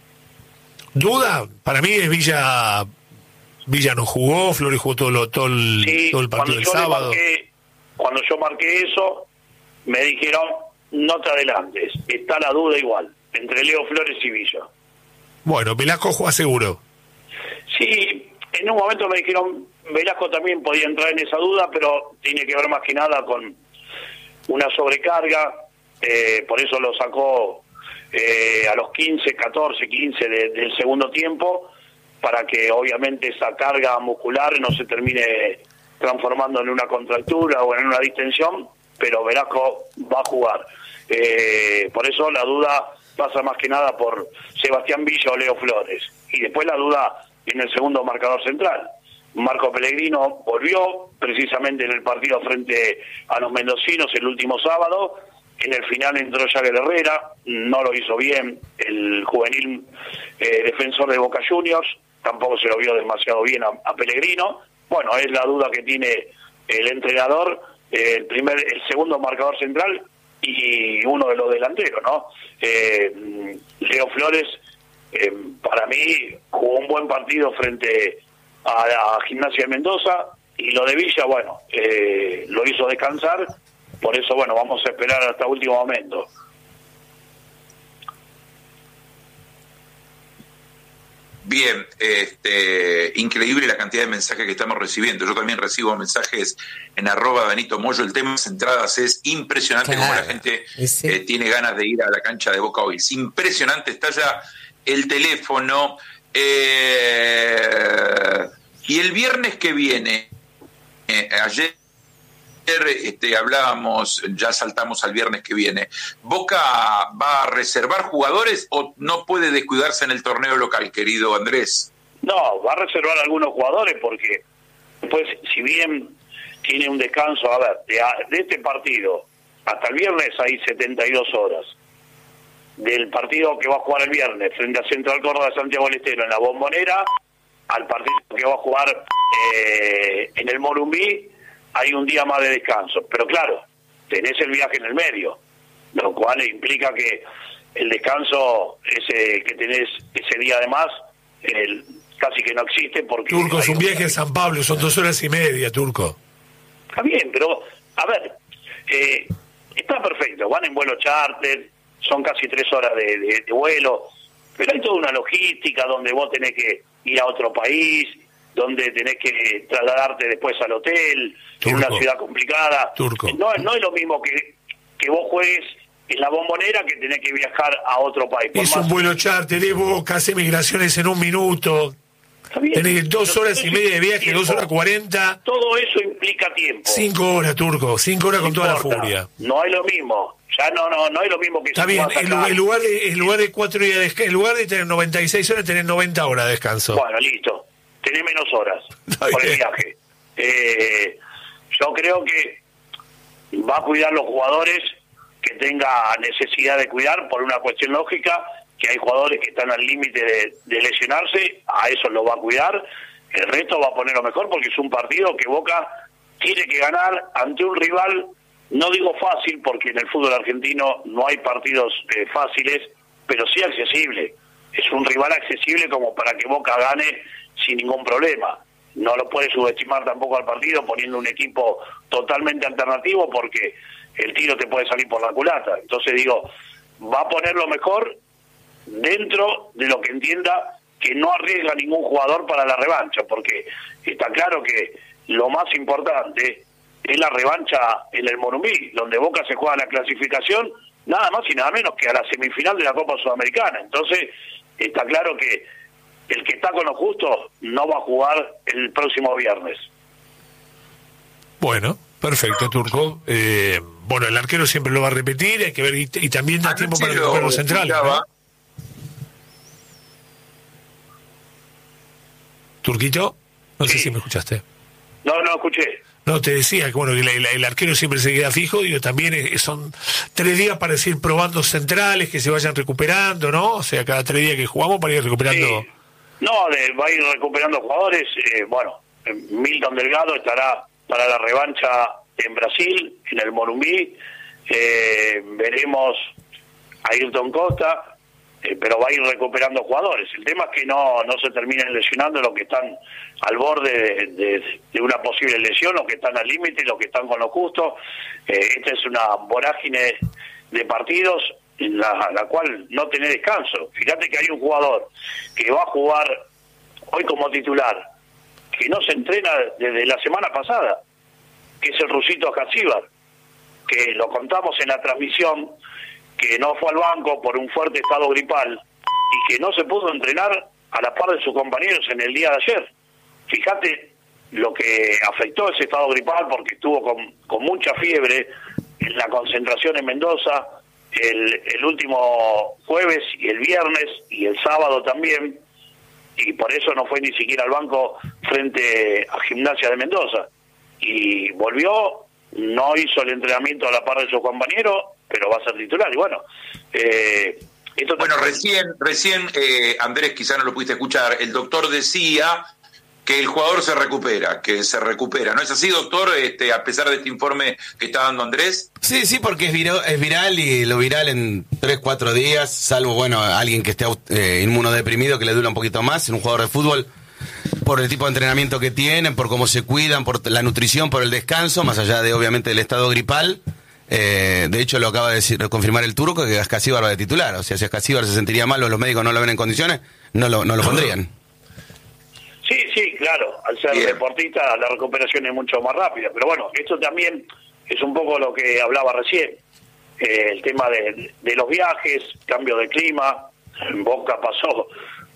Speaker 3: ¿Duda? Para mí es Villa... Villa no jugó, Flores jugó todo, lo, todo, el,
Speaker 5: Sí,
Speaker 3: todo el partido
Speaker 5: cuando
Speaker 3: del
Speaker 5: yo le
Speaker 3: sábado.
Speaker 5: marqué, cuando yo marqué eso, me dijeron, no te adelantes, está la duda igual, entre Leo Flores y Villa.
Speaker 3: Bueno, Velasco juega seguro.
Speaker 5: Sí, en un momento me dijeron, Velasco también podía entrar en esa duda, pero tiene que ver más que nada con una sobrecarga, eh, por eso lo sacó eh, a los quince, catorce, quince de, del segundo tiempo, para que obviamente esa carga muscular no se termine transformando en una contractura o en una distensión, pero Velasco va a jugar. Eh, por eso la duda pasa más que nada por Sebastián Villa o Leo Flores. Y después la duda en el segundo marcador central. Marco Pellegrino volvió precisamente en el partido frente a los mendocinos el último sábado. En el final entró Jagger Herrera, no lo hizo bien el juvenil eh, defensor de Boca Juniors, tampoco se lo vio demasiado bien a, a Pellegrino. Bueno, es la duda que tiene el entrenador, eh, el primer, el segundo marcador central y uno de los delanteros, ¿no? Eh, Leo Flores, eh, para mí, jugó un buen partido frente a, a Gimnasia de Mendoza, y lo de Villa, bueno, eh, lo hizo descansar. Por eso, bueno, vamos a esperar hasta último momento.
Speaker 4: Bien, este, increíble la cantidad de mensajes que estamos recibiendo. Yo también recibo mensajes en arroba Benito Moyo. El tema de las entradas es impresionante,
Speaker 7: Claro,
Speaker 4: como la gente
Speaker 7: sí.
Speaker 4: eh, tiene ganas de ir a la cancha de Boca hoy. Es impresionante, está ya el teléfono. Eh, y el viernes que viene, eh, ayer este, hablábamos, ya saltamos al viernes que viene, ¿Boca va a reservar jugadores o no puede descuidarse en el torneo local, querido Andrés?
Speaker 5: No, va a reservar algunos jugadores porque Después, si bien tiene un descanso, a ver, de, de este partido hasta el viernes hay setenta y dos horas. Del partido que va a jugar el viernes frente a Central Córdoba de Santiago del Estero en la Bombonera, al partido que va a jugar eh, en el Morumbí, hay un día más de descanso. Pero claro, tenés el viaje en el medio, lo cual implica que el descanso ese que tenés ese día además el, casi que no existe porque...
Speaker 3: Turco, es un viaje a San Pablo, son dos horas y media, Turco.
Speaker 5: Está bien, pero, a ver, eh, está perfecto, van en vuelo charter, son casi tres horas de, de, de vuelo, pero hay toda una logística donde vos tenés que ir a otro país, donde tenés que trasladarte después al hotel, Turco. En una ciudad complicada.
Speaker 3: Turco.
Speaker 5: No, no es lo mismo que, que vos juegues en la Bombonera que tenés que viajar a otro país.
Speaker 3: Es un vuelo charter, de Boca, hace migraciones en un minuto. Tenés dos horas y media de viaje, tiempo. dos horas cuarenta.
Speaker 5: Todo eso implica tiempo.
Speaker 3: Cinco horas, Turco, cinco horas no con importa. Toda la furia.
Speaker 5: No es lo mismo. Ya no, no, no es lo mismo que...
Speaker 3: Está bien, en lugar, lugar de, en lugar de cuatro días de descanso, en lugar de tener noventa y seis horas, tenés noventa horas de descanso.
Speaker 5: Bueno, listo. Tenés menos horas Está por bien. El viaje. Eh, yo creo que va a cuidar los jugadores que tenga necesidad de cuidar por una cuestión lógica, que hay jugadores que están al límite de, de lesionarse, a eso lo va a cuidar, el resto va a poner lo mejor porque es un partido que Boca tiene que ganar ante un rival, no digo fácil porque en el fútbol argentino no hay partidos eh, fáciles, pero sí accesible, es un rival accesible como para que Boca gane sin ningún problema. No lo puede subestimar tampoco al partido poniendo un equipo totalmente alternativo porque el tiro te puede salir por la culata. Entonces digo, va a poner lo mejor dentro de lo que entienda que no arriesga ningún jugador para la revancha, porque está claro que lo más importante es la revancha en el Morumbí, donde Boca se juega la clasificación nada más y nada menos que a la semifinal de la Copa Sudamericana. Entonces está claro que el que está con los justos no va a jugar el próximo viernes.
Speaker 3: Bueno, perfecto, Turco. Eh, bueno, el arquero siempre lo va a repetir, hay que ver, y, y también da tiempo para recuperar los centrales, ¿no? Turquito, no sí. sé si me escuchaste.
Speaker 5: No, no escuché.
Speaker 3: No, te decía que bueno, el, el, el arquero siempre se queda fijo, digo, también es, son tres días para ir probando centrales que se vayan recuperando, ¿no? O sea, cada tres días que jugamos para ir recuperando...
Speaker 5: Sí. No, de, va a ir recuperando jugadores. Eh, bueno, Milton Delgado estará para la revancha en Brasil, en el Morumbí. Eh, veremos a Ayrton Costa, eh, pero va a ir recuperando jugadores. El tema es que no no se terminen lesionando los que están al borde de, de, de una posible lesión, los que están al límite, los que están con lo justo. Eh, esta es una vorágine de partidos en la, la cual no tiene descanso. Fíjate que hay un jugador que va a jugar hoy como titular, que no se entrena desde la semana pasada, que es el rusito Jasíbar, que lo contamos en la transmisión, que no fue al banco por un fuerte estado gripal y que no se pudo entrenar a la par de sus compañeros en el día de ayer. Fíjate lo que afectó ese estado gripal, porque estuvo con, con mucha fiebre en la concentración en Mendoza, El, el último jueves y el viernes y el sábado también, y por eso no fue ni siquiera al banco frente a Gimnasia de Mendoza, y volvió, no hizo el entrenamiento a la par de su compañero, pero va a ser titular. Y bueno, eh, esto
Speaker 4: bueno recién recién eh, Andrés, quizá no lo pudiste escuchar, el doctor decía que el jugador se recupera, que se recupera. ¿No es así, doctor, este, a pesar de este informe que está dando Andrés?
Speaker 6: Sí, sí, porque es viral, es viral y lo viral en tres, cuatro días, salvo, bueno, alguien que esté eh, inmunodeprimido, que le dura un poquito más, en un jugador de fútbol, por el tipo de entrenamiento que tienen, por cómo se cuidan, por la nutrición, por el descanso, más allá de, obviamente, del estado gripal. Eh, de hecho, lo acaba de decir, confirmar el turco, que Ascasíbar va de titular. O sea, si Ascasíbar se sentiría mal o los médicos no lo ven en condiciones, no lo, no lo pondrían.
Speaker 5: Sí, sí, claro, al ser Bien. deportista la recuperación es mucho más rápida, pero bueno, esto también es un poco lo que hablaba recién, eh, el tema de, de los viajes, cambio de clima. En Boca pasó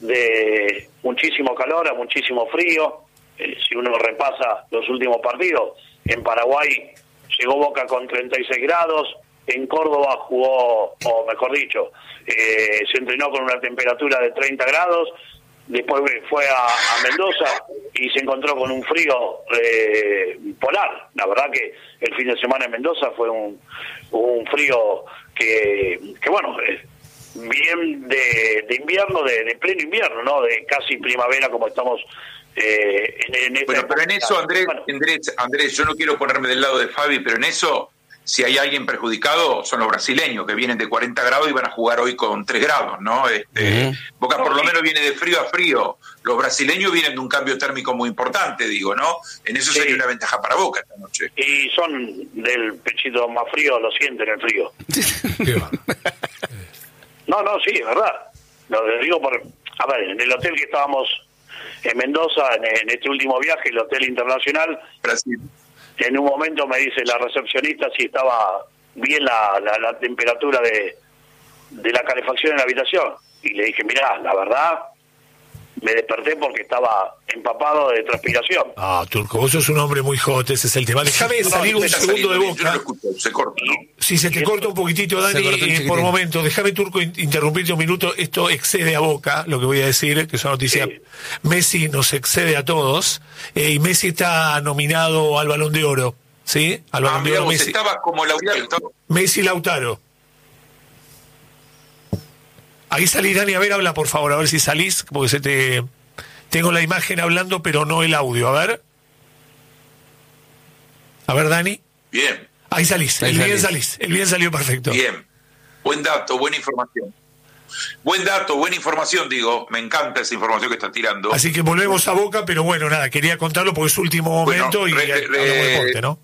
Speaker 5: de muchísimo calor a muchísimo frío. Eh, si uno repasa los últimos partidos, en Paraguay llegó Boca con treinta y seis grados, en Córdoba jugó, o mejor dicho, eh, se entrenó con una temperatura de treinta grados, después fue a, a Mendoza y se encontró con un frío eh, polar. La verdad que el fin de semana en Mendoza fue un, un frío que, que bueno, eh, bien de, de invierno, de, de pleno invierno, ¿no? De casi primavera como estamos eh, en, en esta
Speaker 4: Bueno, pero en
Speaker 5: época.
Speaker 4: eso, Andrés,
Speaker 5: Bueno,
Speaker 4: Andrés, Andrés, yo no quiero ponerme del lado de Fabi, pero en eso, si hay alguien perjudicado, son los brasileños, que vienen de cuarenta grados y van a jugar hoy con tres grados, ¿no? Este,
Speaker 6: Uh-huh.
Speaker 4: Boca por lo menos viene de frío a frío. Los brasileños vienen de un cambio térmico muy importante, digo, ¿no? En eso
Speaker 5: Sí.
Speaker 4: sería una ventaja para Boca esta noche.
Speaker 5: y son del pechito más frío, lo sienten el frío.
Speaker 3: Qué bárbaro.
Speaker 5: No, no, sí, es verdad. Lo digo por, a ver, en el hotel que estábamos en Mendoza, en, en este último viaje, el Hotel Internacional,
Speaker 4: Brasil.
Speaker 5: en un momento me dice la recepcionista si estaba bien la, la, la temperatura de, de la calefacción en la habitación. Y le dije, mirá, la verdad, me desperté porque estaba empapado de transpiración.
Speaker 3: Ah, Turco, vos sos un hombre muy hot, ese es el tema. Déjame salir un
Speaker 4: Está
Speaker 3: segundo de
Speaker 4: saliendo bien, yo no
Speaker 3: Boca.
Speaker 4: lo escucho, se corta, ¿no?
Speaker 3: Si se te corta un poquitito, Dani,
Speaker 6: Se cortó un
Speaker 3: eh,
Speaker 6: chiquitín.
Speaker 3: por momento, déjame, Turco, in- interrumpirte un minuto. Esto excede a Boca, lo que voy a decir, que es una noticia.
Speaker 5: Sí.
Speaker 3: Messi nos excede a todos, eh, y Messi está nominado al Balón de Oro, ¿sí? Al
Speaker 4: Ah,
Speaker 3: Balón de
Speaker 4: mirá,
Speaker 3: Oro
Speaker 4: vos
Speaker 3: Messi.
Speaker 4: estabas como laureado.
Speaker 3: Messi Lautaro. Ahí salís, Dani, a ver, habla, por favor, a ver si salís, porque se te... Tengo la imagen hablando, pero no el audio, a ver. A ver, Dani.
Speaker 4: Bien,
Speaker 3: Ahí salís,
Speaker 6: Ahí
Speaker 3: el bien
Speaker 6: salís.
Speaker 3: salís, el bien salió perfecto.
Speaker 4: bien. Buen dato, buena información. Buen dato, buena información, digo. Me encanta esa información que estás tirando.
Speaker 3: Así que volvemos a Boca, pero bueno, nada, quería contarlo porque es su último
Speaker 4: Bueno,
Speaker 3: momento y
Speaker 4: re-
Speaker 3: hablamos
Speaker 4: re-
Speaker 3: de deporte, ¿no?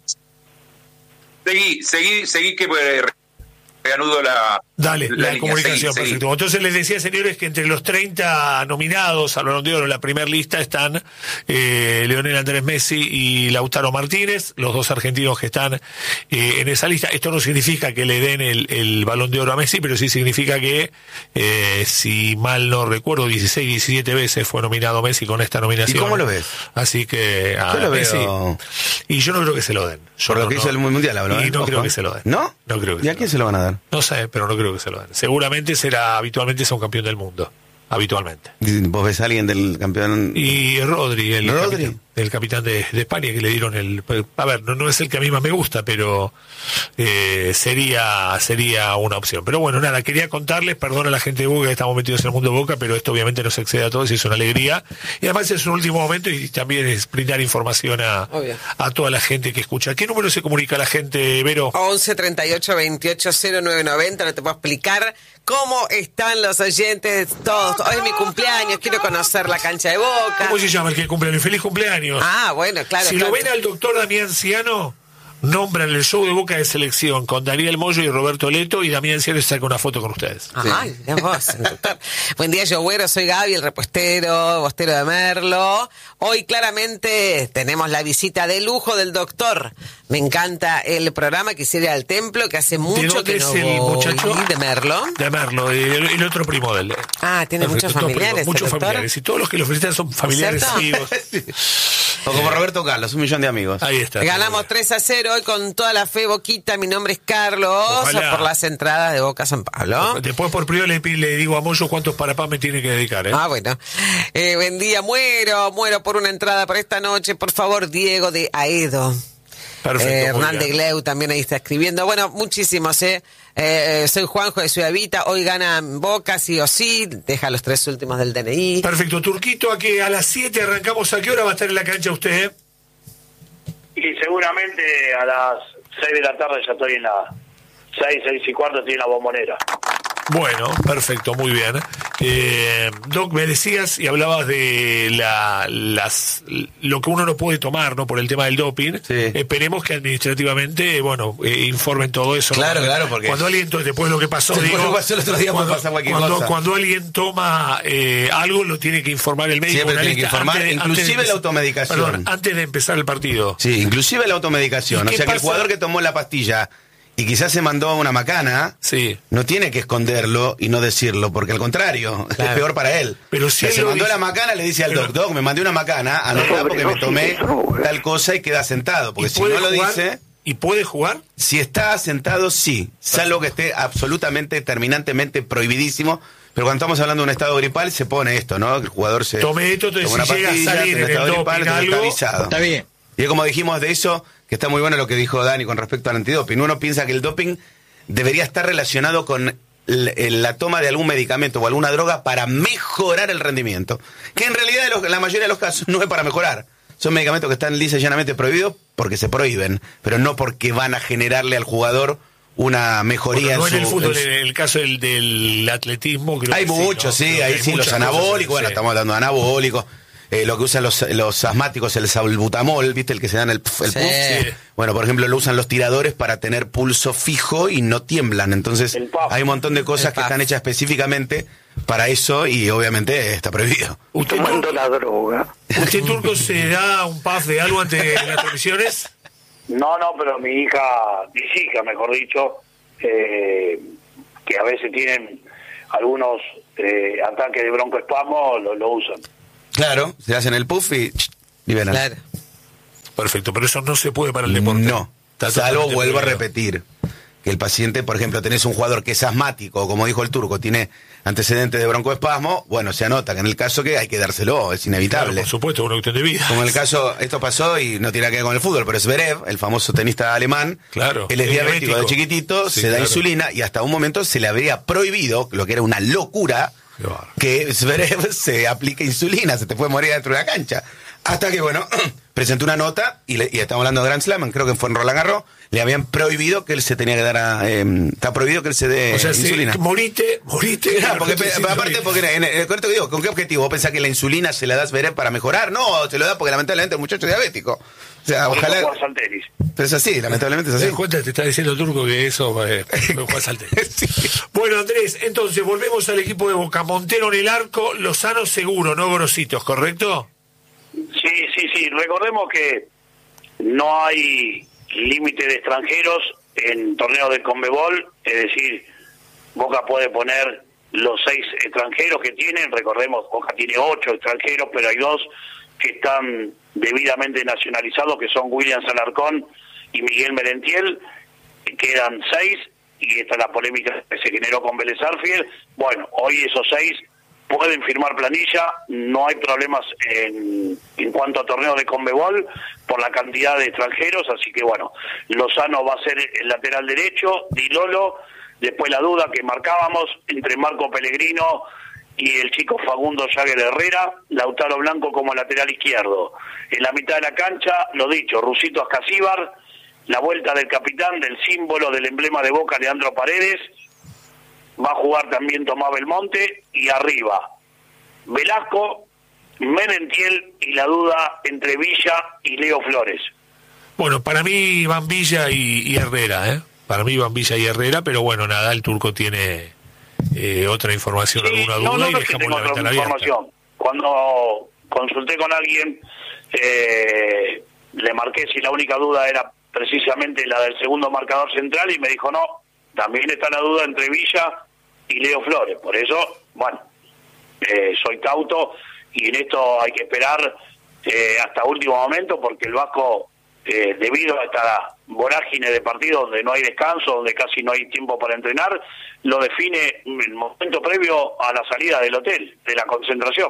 Speaker 4: Seguí, seguí, seguí que eh, reanudo la...
Speaker 3: Dale, la,
Speaker 4: línea.
Speaker 3: comunicación,
Speaker 4: Seguí, seguí.
Speaker 3: perfecto. Entonces les decía, señores, que entre los treinta nominados al Balón de Oro en la primera lista están eh, Lionel Andrés Messi y Lautaro Martínez, los dos argentinos que están eh, en esa lista. Esto no significa que le den el, el Balón de Oro a Messi, pero sí significa que, eh, si mal no recuerdo, dieciséis, diecisiete veces fue nominado Messi con esta nominación.
Speaker 6: ¿Y cómo lo ves?
Speaker 3: Así que a
Speaker 6: Yo lo
Speaker 3: Messi.
Speaker 6: veo-
Speaker 3: Y yo no creo que se lo den. Yo
Speaker 6: Por lo
Speaker 3: no-
Speaker 6: que hizo
Speaker 3: no-
Speaker 6: el Mundial, hablo,
Speaker 3: Y
Speaker 6: ¿eh?
Speaker 3: no creo
Speaker 6: Ojo.
Speaker 3: que se lo den.
Speaker 6: ¿No?
Speaker 3: No creo que
Speaker 6: ¿Y a
Speaker 3: se
Speaker 6: quién
Speaker 3: lo
Speaker 6: se lo van a dar?
Speaker 3: No sé, pero no creo que se lo den. Seguramente será, habitualmente sea un campeón del mundo. Habitualmente.
Speaker 6: ¿Vos ves a alguien del campeón?
Speaker 3: Y Rodri, el
Speaker 6: Rodri.
Speaker 3: capitán, el capitán de, de España, que le dieron el... A ver, no, no es el que a mí más me gusta, pero eh, sería sería una opción. Pero bueno, nada, quería contarles, perdón a la gente de Boca que estamos metidos en el mundo de Boca, pero esto obviamente nos excede a todos y es una alegría. Y además es un último momento y también es brindar información a,
Speaker 7: Obvio.
Speaker 3: a toda la gente que escucha. ¿Qué número se comunica la gente, Vero?
Speaker 7: once treinta y ocho veintiocho cero nueve noventa, no te puedo explicar cómo están los oyentes todos. Hoy es mi cumpleaños, quiero conocer la cancha de Boca.
Speaker 3: ¿Cómo se llama el que cumple? ¡Feliz cumpleaños!
Speaker 7: Ah, bueno, claro.
Speaker 3: Si
Speaker 7: claro.
Speaker 3: lo ven al doctor Damián Ciano, nombran el show de Boca de selección con Daniel Moyo y Roberto Leto, y Damián Ciano saca una foto con ustedes.
Speaker 7: Ay, mirá vos, el doctor. Buen día, Yogüero, soy Gaby, el repostero, bostero de Merlo. Hoy claramente tenemos la visita de lujo del doctor. Me encanta el programa, quisiera ir al templo, que hace mucho
Speaker 3: dónde
Speaker 7: que
Speaker 3: es
Speaker 7: no
Speaker 3: el
Speaker 7: voy.
Speaker 3: muchacho?
Speaker 7: De Merlo.
Speaker 3: De Merlo, el, el otro primo del.
Speaker 7: Ah, tiene muchos
Speaker 3: Perfecto,
Speaker 7: familiares,
Speaker 3: Muchos
Speaker 7: el doctor.
Speaker 3: familiares. Y todos los que lo felicitan son familiares
Speaker 7: ¿Cierto?
Speaker 3: amigos.
Speaker 6: O como Roberto Carlos, un millón de amigos.
Speaker 3: Ahí está.
Speaker 7: Ganamos tres a cero hoy con toda la fe, Boquita. Mi nombre es Carlos,
Speaker 3: Ojalá.
Speaker 7: por las entradas de Boca San Pablo.
Speaker 3: Después por privado le, le digo a Moyo cuántos parapás me tiene que dedicar, ¿eh?
Speaker 7: Ah, bueno. Eh, buen día, muero, muero por una entrada para esta noche. Por favor, Diego de Aedo.
Speaker 3: Perfecto.
Speaker 7: Eh,
Speaker 3: muy
Speaker 7: Hernán de
Speaker 3: bien.
Speaker 7: Gleu también ahí está escribiendo. Bueno, muchísimos, ¿eh? Eh, soy Juanjo de Ciudad Vita. Hoy gana Boca, sí o sí. Deja los tres últimos del D N I.
Speaker 3: Perfecto. Turquito, a que a las siete arrancamos. ¿A qué hora va a estar en la cancha usted?
Speaker 5: Y seguramente a las seis de la tarde ya estoy en la... seis, seis y cuarto estoy en la Bombonera.
Speaker 3: Bueno, perfecto, muy bien. Eh, Doc, me decías y hablabas de la, las, lo que uno no puede tomar, ¿no? Por el tema del doping.
Speaker 6: Sí.
Speaker 3: Esperemos que administrativamente, bueno, eh, informen todo eso. ¿no?
Speaker 6: Claro, claro, porque-
Speaker 3: Cuando alguien, to- después de lo que pasó,
Speaker 6: Después
Speaker 3: digo,
Speaker 6: de lo que pasó el otro día puede
Speaker 3: cuando,
Speaker 6: pasar cualquier
Speaker 3: cuando,
Speaker 6: cosa.
Speaker 3: cuando alguien toma eh, algo, lo tiene que informar el médico.
Speaker 6: Siempre
Speaker 3: una
Speaker 6: tiene que
Speaker 3: lista
Speaker 6: informar,
Speaker 3: antes de-
Speaker 6: inclusive
Speaker 3: antes de-
Speaker 6: la automedicación.
Speaker 3: Perdón, antes de empezar el partido.
Speaker 6: Sí, inclusive la automedicación.
Speaker 3: ¿Y
Speaker 6: O
Speaker 3: qué
Speaker 6: sea que el
Speaker 3: pasa?
Speaker 6: jugador que tomó la pastilla y quizás se mandó una macana,
Speaker 3: Sí.
Speaker 6: no tiene que esconderlo y no decirlo, porque al contrario,
Speaker 7: Claro.
Speaker 6: es peor para él.
Speaker 3: Pero
Speaker 6: O
Speaker 3: si
Speaker 6: sea,
Speaker 3: él
Speaker 6: se
Speaker 3: lo
Speaker 6: mandó
Speaker 3: dice-
Speaker 6: la macana, le dice al
Speaker 3: Pero-
Speaker 6: doc, doc, me mandé una macana, anotá porque me tomé tal cosa y queda sentado. Porque
Speaker 3: Y
Speaker 6: si
Speaker 3: puede
Speaker 6: no lo
Speaker 3: jugar-
Speaker 6: dice...
Speaker 3: ¿Y puede jugar?
Speaker 6: Si está sentado, sí, salvo que esté absolutamente, terminantemente prohibidísimo. Pero cuando estamos hablando de un estado gripal, se pone esto, ¿no? El jugador se
Speaker 3: tome esto, entonces
Speaker 6: toma una
Speaker 3: si llega a
Speaker 6: pastilla,
Speaker 3: salir
Speaker 6: tiene
Speaker 3: en el
Speaker 6: estado
Speaker 3: doping
Speaker 6: gripal, entonces
Speaker 3: algo,
Speaker 6: está avisado.
Speaker 9: Está bien.
Speaker 6: Y como dijimos de eso, que está muy bueno lo que dijo Dani con respecto al antidoping. Uno piensa que el doping debería estar relacionado con l- la toma de algún medicamento o alguna droga para mejorar el rendimiento. Que en realidad en los- en la mayoría de los casos no es para mejorar. Son medicamentos que están lisa y llanamente prohibidos porque se prohíben, pero no porque van a generarle al jugador una mejoría
Speaker 3: Bueno, no
Speaker 6: en
Speaker 3: en
Speaker 6: su...
Speaker 3: el fútbol,
Speaker 6: en su-
Speaker 3: en el caso del, del atletismo. Creo
Speaker 6: hay
Speaker 3: que
Speaker 6: muchos,
Speaker 3: sí,
Speaker 6: sí,
Speaker 3: ¿no?
Speaker 6: ahí
Speaker 3: Hay
Speaker 6: sí, los
Speaker 3: muchas
Speaker 6: anabólicos,
Speaker 3: cosas,
Speaker 6: bueno,
Speaker 3: sí.
Speaker 6: estamos hablando de anabólicos, eh, lo que usan los, los asmáticos, el salbutamol, ¿viste? El que se dan el, el
Speaker 7: Sí.
Speaker 6: puff.
Speaker 3: Sí.
Speaker 6: Bueno, por ejemplo, lo usan los tiradores para tener pulso fijo y no tiemblan. Entonces,
Speaker 5: El puff.
Speaker 6: hay un montón de cosas
Speaker 7: El
Speaker 6: que
Speaker 7: puff.
Speaker 6: están hechas específicamente para eso y obviamente está prohibido.
Speaker 3: ¿Usted,
Speaker 10: Tomando la droga.
Speaker 3: ¿Usted, Turco, se da un puff de algo ante las transmisiones?
Speaker 5: No, no, pero mi hija, mis hijas, mejor dicho, eh, que a veces tienen algunos eh, ataques de broncoespasmo, lo, lo usan.
Speaker 6: Claro, se hacen el puff y ch, liberan.
Speaker 7: Claro.
Speaker 3: Perfecto, pero eso no se puede para el deporte.
Speaker 6: No,
Speaker 3: Está
Speaker 6: salvo,
Speaker 3: totalmente
Speaker 6: vuelvo a
Speaker 3: prohibido.
Speaker 6: repetir, que el paciente, por ejemplo, tenés un jugador que es asmático, o como dijo el Turco, tiene antecedentes de broncoespasmo, bueno, se anota que en el caso que hay que dárselo, es
Speaker 3: Claro,
Speaker 6: inevitable.
Speaker 3: por supuesto, una cuestión de vida.
Speaker 6: Como en el caso, esto pasó y no tiene nada que ver con el fútbol, pero Zverev, el famoso tenista alemán,
Speaker 3: Claro,
Speaker 6: él es
Speaker 3: es
Speaker 6: diabético
Speaker 3: diabético.
Speaker 6: de chiquitito,
Speaker 3: Sí,
Speaker 6: se da
Speaker 3: claro.
Speaker 6: insulina y hasta un momento se le habría prohibido, lo que era una locura,
Speaker 3: Qué bárbaro.
Speaker 6: que Zverev se aplique insulina, se te puede morir dentro de la cancha. Hasta que, bueno, presentó una nota, y, le- y estamos hablando de Grand Slam, creo que fue en Roland Garros, le habían prohibido que él se tenía que dar a... eh, está prohibido que él se dé
Speaker 3: O sea, si
Speaker 6: insulina.
Speaker 3: morite, morite.
Speaker 6: Claro, porque,
Speaker 3: pero
Speaker 6: pe-
Speaker 3: sí,
Speaker 6: aparte,
Speaker 3: sí.
Speaker 6: porque en el, con esto que digo, ¿con qué objetivo? ¿Vos pensás que la insulina se la das Zverev para mejorar? No, se lo da porque lamentablemente el muchacho es diabético. O sea,
Speaker 5: Por eso
Speaker 6: ojalá...
Speaker 5: juegas al tenis.
Speaker 6: Pero es así, lamentablemente es
Speaker 3: ¿Te
Speaker 6: así.
Speaker 3: das cuenta? Te está diciendo Turco que eso eh, no juegas al tenis. Bueno, Andrés, entonces volvemos al equipo de Boca. Montero en el arco, Lozano seguro, no Grositos, ¿correcto?
Speaker 5: Sí, sí, sí. Recordemos que no hay límite de extranjeros en torneos de Conmebol, es decir, Boca puede poner los seis extranjeros que tienen. Recordemos, Boca tiene ocho extranjeros, pero hay dos que están debidamente nacionalizados, que son William Alarcón y Miguel Merentiel. Quedan seis, y esta es la polémica que se generó con Vélez Sarsfield. Bueno, hoy esos seis pueden firmar planilla, no hay problemas en, en cuanto a torneos de Conmebol por la cantidad de extranjeros, así que bueno, Lozano va a ser el lateral derecho, Di Lolo, después la duda que marcábamos entre Marco Pellegrino y el chico Facundo Jagger Herrera, Lautaro Blanco como lateral izquierdo. En la mitad de la cancha, lo dicho, Rusito Ascasíbar, la vuelta del capitán, del símbolo, del emblema de Boca, Leandro Paredes. Va a jugar también Tomás Belmonte, y arriba Velasco, Merentiel, y la duda entre Villa y Leo Flores.
Speaker 3: Bueno, para mí Van Villa y, y Herrera, ¿eh? Para mí Van Villa y Herrera, pero bueno, nada, el Turco tiene eh, otra información,
Speaker 5: Sí,
Speaker 3: alguna
Speaker 5: no,
Speaker 3: duda,
Speaker 5: no,
Speaker 3: y
Speaker 5: no es que
Speaker 3: dejamos
Speaker 5: tengo
Speaker 3: la
Speaker 5: otra
Speaker 3: ventana abierta.
Speaker 5: información. Cuando consulté con alguien, eh, le marqué si la única duda era precisamente la del segundo marcador central, y me dijo no, también está la duda entre Villa y Leo Flores. Por eso, bueno, eh, soy cauto, y en esto hay que esperar eh, hasta último momento, porque el Vasco, eh, debido a esta vorágine de partidos donde no hay descanso, donde casi no hay tiempo para entrenar, lo define en el momento previo a la salida del hotel, de la concentración.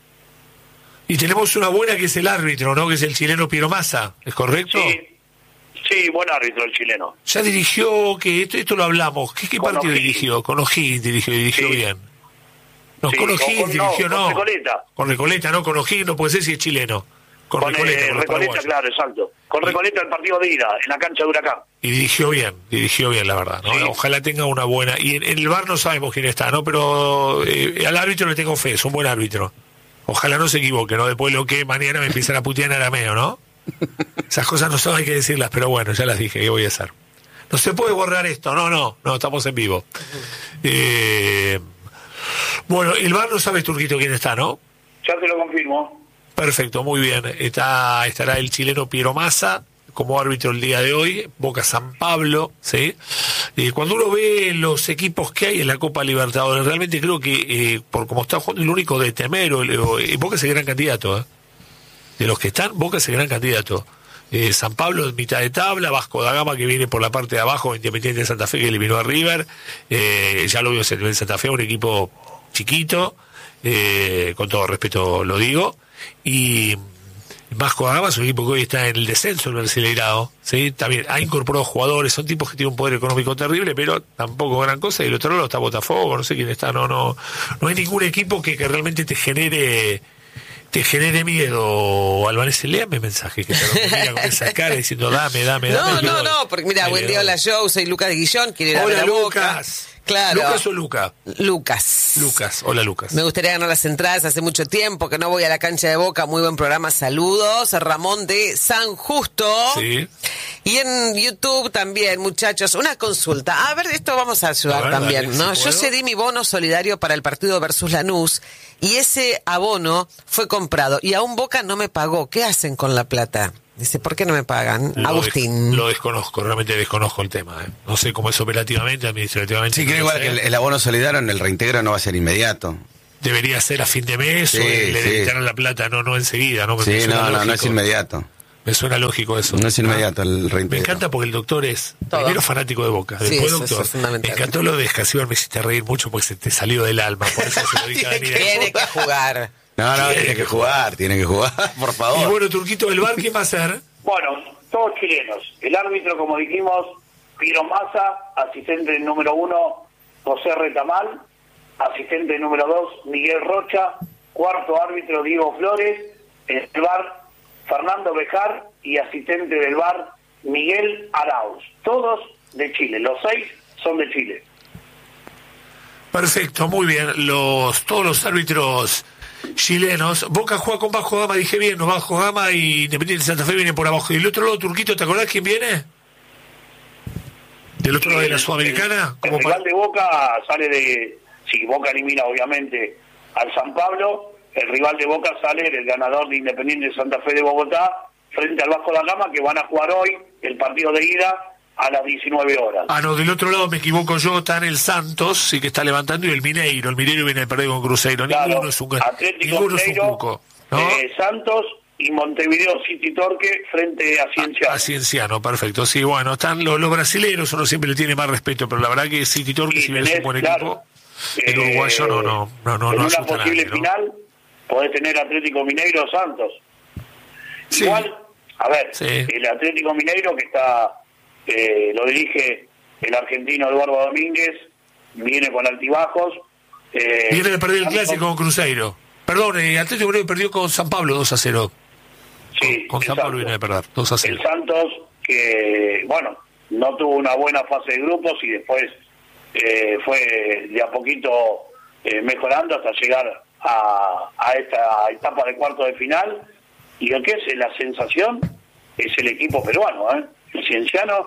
Speaker 3: Y tenemos una buena que es el árbitro, ¿no? Que es el chileno Piero Massa, ¿es correcto?
Speaker 5: Sí, sí, buen árbitro el chileno.
Speaker 3: Ya dirigió, que esto, esto lo hablamos, ¿qué, qué
Speaker 5: Con
Speaker 3: partido
Speaker 5: O'Higgins.
Speaker 3: dirigió? Con O'Higgins dirigió, dirigió
Speaker 5: Sí.
Speaker 3: bien. No,
Speaker 5: Sí,
Speaker 3: con
Speaker 5: con-
Speaker 3: O'Higgins
Speaker 5: con- no,
Speaker 3: dirigió,
Speaker 5: con
Speaker 3: no.
Speaker 5: Recoleta.
Speaker 3: Con Recoleta, no, con O'Higgins no puede ser si es chileno. Con,
Speaker 5: Con
Speaker 3: Recoleta,
Speaker 5: eh,
Speaker 3: con los
Speaker 5: Recoleta,
Speaker 3: paraguayos.
Speaker 5: claro, exacto. Con Recoleta el partido de ida, en la cancha de Huracán.
Speaker 3: Y dirigió bien, dirigió bien, la verdad, ¿no?
Speaker 5: Sí.
Speaker 3: Ojalá tenga una buena... Y en, en el V A R no sabemos quién está, ¿no? Pero eh, al árbitro le tengo fe, es un buen árbitro. Ojalá no se equivoque, ¿no? Después lo que mañana me empiezan a putear en arameo, ¿no? Esas cosas no son, hay que decirlas, pero bueno, ya las dije, ¿qué voy a hacer? No se puede borrar esto, no, no, no, estamos en vivo. Eh, bueno, el V A R no sabe, Turquito, quién está, ¿no?
Speaker 5: Ya te lo confirmo.
Speaker 3: Perfecto, muy bien. Está, estará el chileno Piero Massa como árbitro el día de hoy, Boca San Pablo, ¿sí? Eh, cuando uno ve los equipos que hay en la Copa Libertadores, realmente creo que, eh, por como está jugando, el único de temer, o, o, eh, Boca es el gran candidato, ¿eh? De los que están, Boca es el gran candidato. eh, San Pablo en mitad de tabla, Vasco da Gama que viene por la parte de abajo, Independiente de Santa Fe que eliminó a River, eh, ya lo vio en Santa Fe, un equipo chiquito, eh, con todo respeto lo digo, y Vasco da Gama es un equipo que hoy está en el descenso del Brasileirao, ¿sí? También ha incorporado jugadores, son tipos que tienen un poder económico terrible, pero tampoco gran cosa, y el otro lado está Botafogo, no sé quién está, no, no, no hay ningún equipo que, que realmente te genere te genere miedo. Albanese, léame mensaje que te lo mira con esa cara diciendo dame, dame,
Speaker 7: no,
Speaker 3: dame.
Speaker 7: No, no, no, porque mira, buen día, hola Joe, soy Lucas de Guillón, quiero ir a
Speaker 3: Hola
Speaker 7: la
Speaker 3: Lucas.
Speaker 7: Boca. Claro.
Speaker 3: ¿Lucas o Luca?
Speaker 7: Lucas.
Speaker 3: Lucas, hola Lucas.
Speaker 7: Me gustaría ganar las entradas, hace mucho tiempo que no voy a la cancha de Boca, muy buen programa, saludos, Ramón de San Justo.
Speaker 3: Sí.
Speaker 7: Y en YouTube también, muchachos, una consulta. A ver, esto vamos a ayudar
Speaker 3: a ver,
Speaker 7: también,
Speaker 3: dale,
Speaker 7: ¿no?
Speaker 3: si
Speaker 7: Yo
Speaker 3: puedo.
Speaker 7: cedí mi bono solidario para el partido versus Lanús y ese abono fue comprado y aún Boca no me pagó. ¿Qué hacen con la plata? Dice, ¿por qué no me pagan?
Speaker 3: Lo
Speaker 7: Agustín.
Speaker 3: Des, lo desconozco, realmente desconozco el tema. ¿eh? No sé cómo es operativamente, administrativamente.
Speaker 6: Sí,
Speaker 3: no
Speaker 6: creo igual
Speaker 3: sé.
Speaker 6: que el, el abono solidario en el reintegro no va a ser inmediato.
Speaker 3: Debería ser a fin de mes
Speaker 6: Sí,
Speaker 3: o le
Speaker 6: sí.
Speaker 3: debitaran la plata, no no enseguida. ¿no? Me
Speaker 6: Sí,
Speaker 3: suena
Speaker 6: no, no, no
Speaker 3: lógico.
Speaker 6: es inmediato.
Speaker 3: Me suena lógico eso.
Speaker 6: No es inmediato el
Speaker 3: Me
Speaker 6: reintegro.
Speaker 3: encanta porque el doctor es
Speaker 7: Todo.
Speaker 3: primero fanático de Boca,
Speaker 7: Sí,
Speaker 3: después
Speaker 7: eso-
Speaker 3: doctor.
Speaker 7: eso es fundamental.
Speaker 3: Me encantó lo de Escasíbar, me hiciste reír mucho porque se te salió del alma. Por eso se lo dije a Daniel.
Speaker 7: Tiene que jugar.
Speaker 6: No, no,
Speaker 3: Tiene
Speaker 6: tiene
Speaker 3: que
Speaker 6: que jugar, tiene que jugar, por
Speaker 3: Y
Speaker 6: favor.
Speaker 3: bueno, Turquito del Bar, ¿qué va a hacer?
Speaker 5: Bueno, todos chilenos. El árbitro, como dijimos, Piro Massa, asistente número uno, José Retamal, asistente número dos, Miguel Rocha, cuarto árbitro, Diego Flores, en el bar, Fernando Bejar, y asistente del bar, Miguel Arauz. Todos de Chile, los seis son de Chile.
Speaker 3: Perfecto, muy bien. Los todos los árbitros chilenos. Boca juega con Bajo Gama, dije bien, no Bajo Gama y Independiente de Santa Fe viene por abajo. Y el otro lado, Turquito, ¿te acordás quién viene? ¿Del otro lado de la Sudamericana?
Speaker 5: El
Speaker 3: Como para...
Speaker 5: rival de Boca sale de... Si Boca elimina, obviamente, al San Pablo, el rival de Boca sale del ganador de Independiente de Santa Fe de Bogotá frente al Vasco da Gama, que van a jugar hoy el partido de ida a las diecinueve horas.
Speaker 3: Ah, no, del otro lado me equivoco yo, está en el Santos, sí que está levantando, y el Mineiro. El Mineiro viene a perder con Cruzeiro.
Speaker 5: Claro,
Speaker 3: Ninguno es un,
Speaker 5: Atlético
Speaker 3: ninguno es un
Speaker 5: Mineiro,
Speaker 3: cuco, ¿no?
Speaker 5: eh, Santos y Montevideo City Torque frente a Cienciano.
Speaker 3: A Cienciano, perfecto. Sí, bueno, están los, los brasileros, uno siempre le tiene más respeto, pero la verdad que City Torque,
Speaker 5: Y
Speaker 3: si bien es un
Speaker 5: tenés,
Speaker 3: buen
Speaker 5: claro,
Speaker 3: equipo, el uruguayo no, no, no, no,
Speaker 5: en
Speaker 3: no
Speaker 5: una
Speaker 3: asusta a
Speaker 5: posible
Speaker 3: nadie, ¿no?
Speaker 5: final podés tener Atlético Mineiro Santos.
Speaker 3: Sí.
Speaker 5: Igual, a ver,
Speaker 3: Sí.
Speaker 5: el Atlético Mineiro que está, eh, lo dirige el argentino Eduardo Domínguez, viene con altibajos. Eh,
Speaker 3: Viene de perder el
Speaker 5: Santos-
Speaker 3: clásico con Cruzeiro. Perdón, eh, Atlético Mineiro perdió con San Pablo dos a cero.
Speaker 5: Sí,
Speaker 3: Con San
Speaker 5: exacto.
Speaker 3: Pablo viene de perder dos a cero.
Speaker 5: El Santos, que, bueno, no tuvo una buena fase de grupos y después eh, fue de a poquito eh, mejorando hasta llegar a, a esta etapa de cuarto de final. Y lo que es la sensación es el equipo peruano, ¿eh? El Cienciano,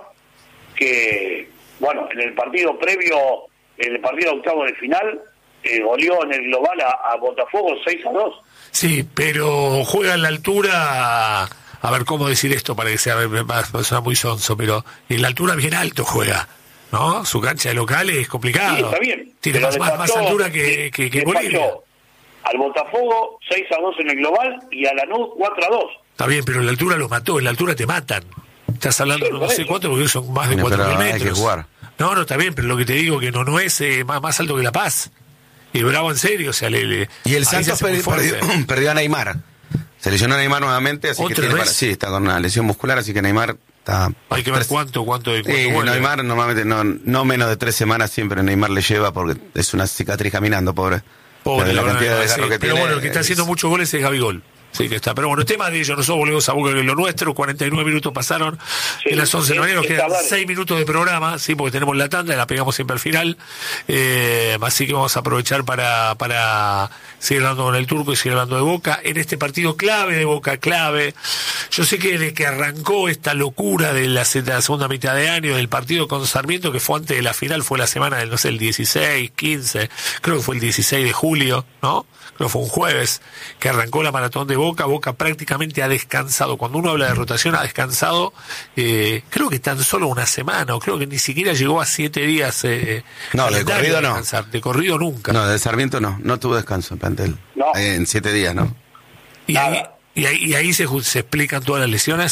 Speaker 5: que, bueno, en el partido previo, en el partido octavo de final, eh, goleó en el global a, a Botafogo seis a dos.
Speaker 3: Sí, pero juega en la altura, a ver cómo decir esto para que sea más persona muy sonso, pero en la altura bien alto juega, ¿no? Su cancha de local es complicado.
Speaker 5: Sí, está bien.
Speaker 3: Tiene
Speaker 5: pero
Speaker 3: más, más, más
Speaker 5: despachó-
Speaker 3: altura que, que, que
Speaker 5: despachó
Speaker 3: Bolivia.
Speaker 5: al Botafogo seis a dos en el global y a Lanús cuatro a dos.
Speaker 3: Está bien, pero en la altura los mató, en la altura te matan. Estás hablando
Speaker 5: Sí,
Speaker 3: no,
Speaker 5: por
Speaker 3: sé
Speaker 5: eso.
Speaker 3: cuánto, porque son más de
Speaker 6: Bueno,
Speaker 3: cuatro mil
Speaker 6: pero hay
Speaker 3: metros.
Speaker 6: que jugar.
Speaker 3: No, no, está bien, pero lo que te digo que no, no es eh, más, más alto que La Paz. Y Bravo en serio, o sea, le, le-
Speaker 6: Y el
Speaker 3: ahí se
Speaker 6: Santos
Speaker 3: hace muy
Speaker 6: perdi-
Speaker 3: fuerte.
Speaker 6: perdió, perdió a Neymar. Se lesionó a Neymar nuevamente, así que
Speaker 3: ¿Otra
Speaker 6: tiene
Speaker 3: vez?
Speaker 6: para- sí, está con una lesión muscular, así que Neymar está...
Speaker 3: Hay que ver
Speaker 6: tres-
Speaker 3: cuánto, cuánto de cuánto
Speaker 6: Sí,
Speaker 3: vuelve.
Speaker 6: Neymar normalmente no, no menos de tres semanas siempre Neymar le lleva porque es una cicatriz caminando, pobre.
Speaker 3: Pobre,
Speaker 6: de la
Speaker 3: la
Speaker 6: cantidad
Speaker 3: verdad,
Speaker 6: de
Speaker 3: sí.
Speaker 6: desgarro que
Speaker 3: Pero
Speaker 6: tiene.
Speaker 3: bueno, el que está haciendo
Speaker 6: es-
Speaker 3: muchos goles es Gabigol. Sí, que está. Pero bueno, el tema de ellos, nosotros volvemos a Boca, que es lo nuestro. cuarenta y nueve minutos pasaron
Speaker 5: Sí,
Speaker 3: en las once de la mañana. Nos
Speaker 5: sí,
Speaker 3: quedan
Speaker 5: está bien.
Speaker 3: seis minutos de programa, sí, porque tenemos la tanda y la pegamos siempre al final. Eh, así que vamos a aprovechar para, para seguir hablando con el Turco y seguir hablando de Boca. En este partido clave de Boca, clave. Yo sé que desde que arrancó esta locura de la, de la segunda mitad de año, del partido con Sarmiento, que fue antes de la final, fue la semana del, no sé, el dieciséis, quince, creo que fue el dieciséis de julio, ¿no? Creo que fue un jueves que arrancó la maratón de Boca. Boca prácticamente ha descansado. Cuando uno habla de rotación, ha descansado, eh, creo que tan solo una semana, o creo que ni siquiera llegó a siete días. Eh,
Speaker 6: No, de
Speaker 3: calendario
Speaker 6: corrido no.
Speaker 3: descansar. De corrido nunca.
Speaker 6: No, de Sarmiento no, no tuvo descanso el plantel.
Speaker 5: No.
Speaker 6: Eh, En siete días, ¿no?
Speaker 3: y, ahí,
Speaker 5: nada.
Speaker 3: y ahí, y ahí se, ju- se explican todas las lesiones.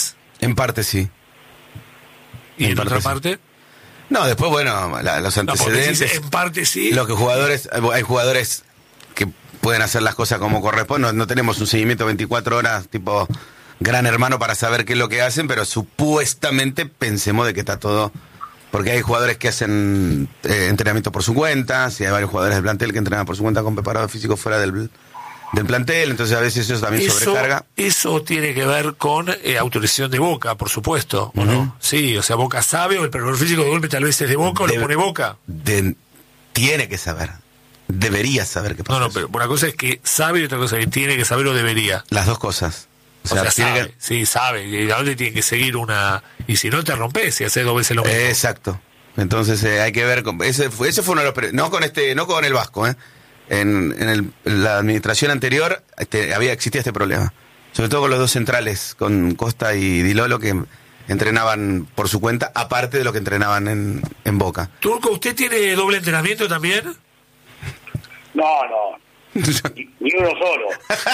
Speaker 6: En parte sí.
Speaker 3: ¿Y en, en otra
Speaker 6: sí.
Speaker 3: parte?
Speaker 6: No, después, bueno, la, los antecedentes.
Speaker 3: No, en parte sí.
Speaker 6: Lo que jugadores, hay jugadores que pueden hacer las cosas como corresponde. No, no tenemos un seguimiento veinticuatro horas tipo Gran Hermano para saber qué es lo que hacen, pero supuestamente pensemos de que está todo. Porque hay jugadores que hacen eh, entrenamiento por su cuenta, si hay varios jugadores del plantel que entrenan por su cuenta con preparador físico fuera del, del plantel, entonces a veces eso también
Speaker 3: eso,
Speaker 6: sobrecarga.
Speaker 3: Eso tiene que ver con eh, autorización de Boca, por supuesto, ¿o uh-huh. no? Sí, o sea, Boca sabe, o el preparador físico de golpe tal vez es de Boca o
Speaker 6: de,
Speaker 3: lo pone Boca.
Speaker 6: De, tiene que saber, debería saber qué pasa.
Speaker 3: No, no, pero una cosa es que sabe y otra cosa es que tiene que saber o debería.
Speaker 6: Las dos cosas.
Speaker 3: O sea, o sea
Speaker 6: tiene
Speaker 3: sabe,
Speaker 6: que...
Speaker 3: sí, sabe, y a dónde tiene que seguir una... Y si no te rompes, si haces dos veces lo mismo.
Speaker 6: Exacto. Entonces eh, hay que ver... Con... Ese, fue, ese fue uno de los... No con este, no con el Vasco, ¿eh? En, en, el, en la administración anterior este, había existía este problema. Sobre todo con los dos centrales, con Costa y Di Lolo, que entrenaban por su cuenta, aparte de lo que entrenaban en, en Boca.
Speaker 3: Turco, ¿usted tiene doble entrenamiento también?
Speaker 5: No, no. ni, ni uno solo.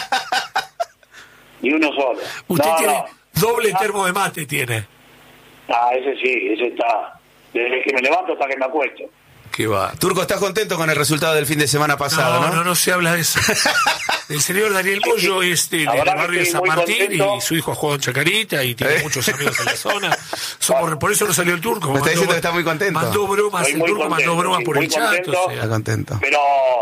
Speaker 5: Ni uno solo.
Speaker 3: Usted
Speaker 5: no,
Speaker 3: tiene
Speaker 5: no.
Speaker 3: doble
Speaker 5: ah.
Speaker 3: termo de mate, tiene.
Speaker 5: Ah, ese sí, ese está. Desde que me levanto hasta que me acuesto.
Speaker 3: Qué va.
Speaker 6: Turco, ¿estás contento con el resultado del fin de semana pasado, no?
Speaker 3: No, no, no se habla de eso. El señor Daniel Moyo es del de barrio de San Martín contento. Y su hijo ha jugado en Chacarita y tiene ¿Eh? muchos amigos en la zona. Somos, por eso no salió el Turco.
Speaker 6: Me está diciendo que está muy contento.
Speaker 3: Mandó bromas,
Speaker 5: Estoy
Speaker 3: el Turco contento, mandó bromas sí, por el chat. O sea.
Speaker 6: Está contento.
Speaker 5: Pero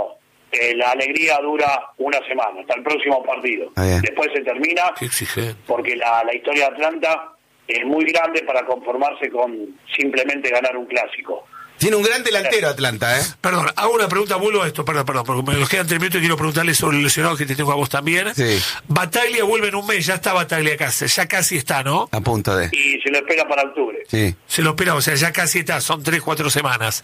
Speaker 5: eh, la alegría dura una semana, hasta el próximo partido. Después se termina.
Speaker 3: Qué exigente.
Speaker 5: Porque la, la historia de Atlanta es muy grande para conformarse con simplemente ganar un clásico.
Speaker 6: Tiene un gran delantero Atlanta, ¿eh?
Speaker 3: Perdón, hago una pregunta, vuelvo a esto, perdón, perdón, porque me nos quedan tres minutos y quiero preguntarle sobre el lesionado que te tengo a vos también.
Speaker 6: Sí.
Speaker 3: Bataglia vuelve en un mes, ya está Bataglia casi, ya casi está, ¿no?
Speaker 6: A punto de.
Speaker 5: Y se lo espera para octubre.
Speaker 6: Sí.
Speaker 3: Se lo espera, o sea, ya casi está, son tres, cuatro semanas.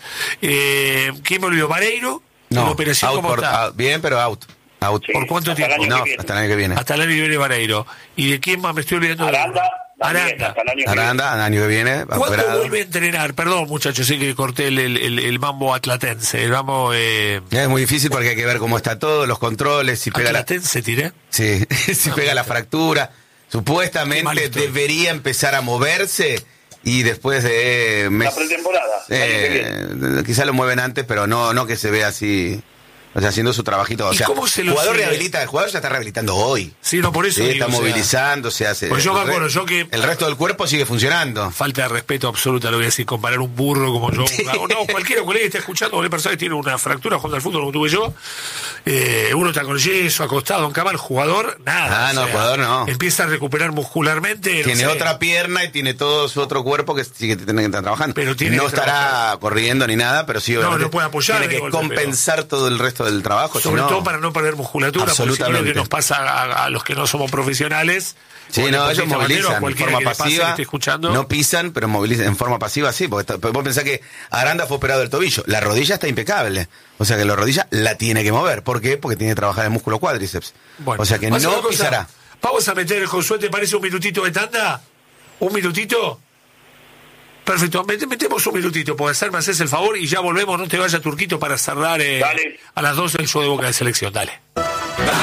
Speaker 3: Eh, ¿Quién me olvidó? ¿Vareiro?
Speaker 6: No,
Speaker 3: ¿La operación
Speaker 6: out
Speaker 3: cómo
Speaker 6: por,
Speaker 3: está?
Speaker 6: Out, bien, pero out. out.
Speaker 3: Sí, ¿por cuánto tiempo?
Speaker 6: No, hasta el año que viene.
Speaker 3: Hasta el año que viene Vareiro. ¿Y de quién más me estoy olvidando?
Speaker 5: Aranda.
Speaker 3: Aranda.
Speaker 5: También,
Speaker 6: Aranda, el año que viene.
Speaker 3: ¿Cuándo
Speaker 6: operado.
Speaker 3: vuelve a entrenar? Perdón, muchachos, sí que corté el, el, el, el mambo atlatense. El mambo. Eh...
Speaker 6: Es muy difícil porque hay que ver cómo está todo, los controles. Si pega
Speaker 3: ¿Atlatense
Speaker 6: la...
Speaker 3: tiré?
Speaker 6: Sí, si no, pega la fractura. Supuestamente debería empezar a moverse y después de. Mes...
Speaker 5: La pretemporada.
Speaker 6: Eh, quizá lo mueven antes, pero no, no que se vea así. O sea, haciendo su trabajito. O sea, el jugador rehabilita, el jugador ya está rehabilitando hoy.
Speaker 3: Sí, no, por eso.
Speaker 6: Sí,
Speaker 3: digo,
Speaker 6: está
Speaker 3: o sea,
Speaker 6: movilizando, se hace.
Speaker 3: Pues yo me acuerdo, yo que.
Speaker 6: El resto del cuerpo sigue funcionando.
Speaker 3: Falta de respeto absoluta, lo voy a decir, comparar un burro como yo. Una, no, cualquiera colega que esté escuchando, cualquier persona que tiene una fractura jugando al fútbol como tuve yo, eh, uno está con yeso, acostado en cama, el jugador, nada.
Speaker 6: Ah, no, sea, el jugador no.
Speaker 3: Empieza a recuperar muscularmente.
Speaker 6: Tiene
Speaker 3: no sé.
Speaker 6: otra pierna y tiene todo su otro cuerpo que sí que tiene que estar trabajando.
Speaker 3: Pero tiene
Speaker 6: no
Speaker 3: que
Speaker 6: estará
Speaker 3: trabajar.
Speaker 6: corriendo ni nada, pero sí,
Speaker 3: no, no puede apoyar.
Speaker 6: Tiene que
Speaker 3: golpe,
Speaker 6: compensar
Speaker 3: pero...
Speaker 6: todo el resto del trabajo.
Speaker 3: Sobre
Speaker 6: no...
Speaker 3: todo para no perder musculatura, porque si no, lo que nos pasa a, a los que no somos profesionales.
Speaker 6: Sí, no, ellos movilizan en forma pasiva, no pisan, pero movilizan en forma pasiva, sí, porque está, vos pensás que Aranda fue operado del tobillo, la rodilla está impecable, o sea que la rodilla la tiene que mover, ¿por qué? Porque tiene que trabajar el músculo cuádriceps, bueno, o sea que no cosa, pisará.
Speaker 3: Vamos a meter, Josué, ¿te parece un minutito de tanda? ¿Un minutito? Perfecto, metemos un minutito, porque hacer, me haces el favor y ya volvemos, no te vayas, Turquito, para cerrar eh, a las doce el show de Boca de Selección, dale.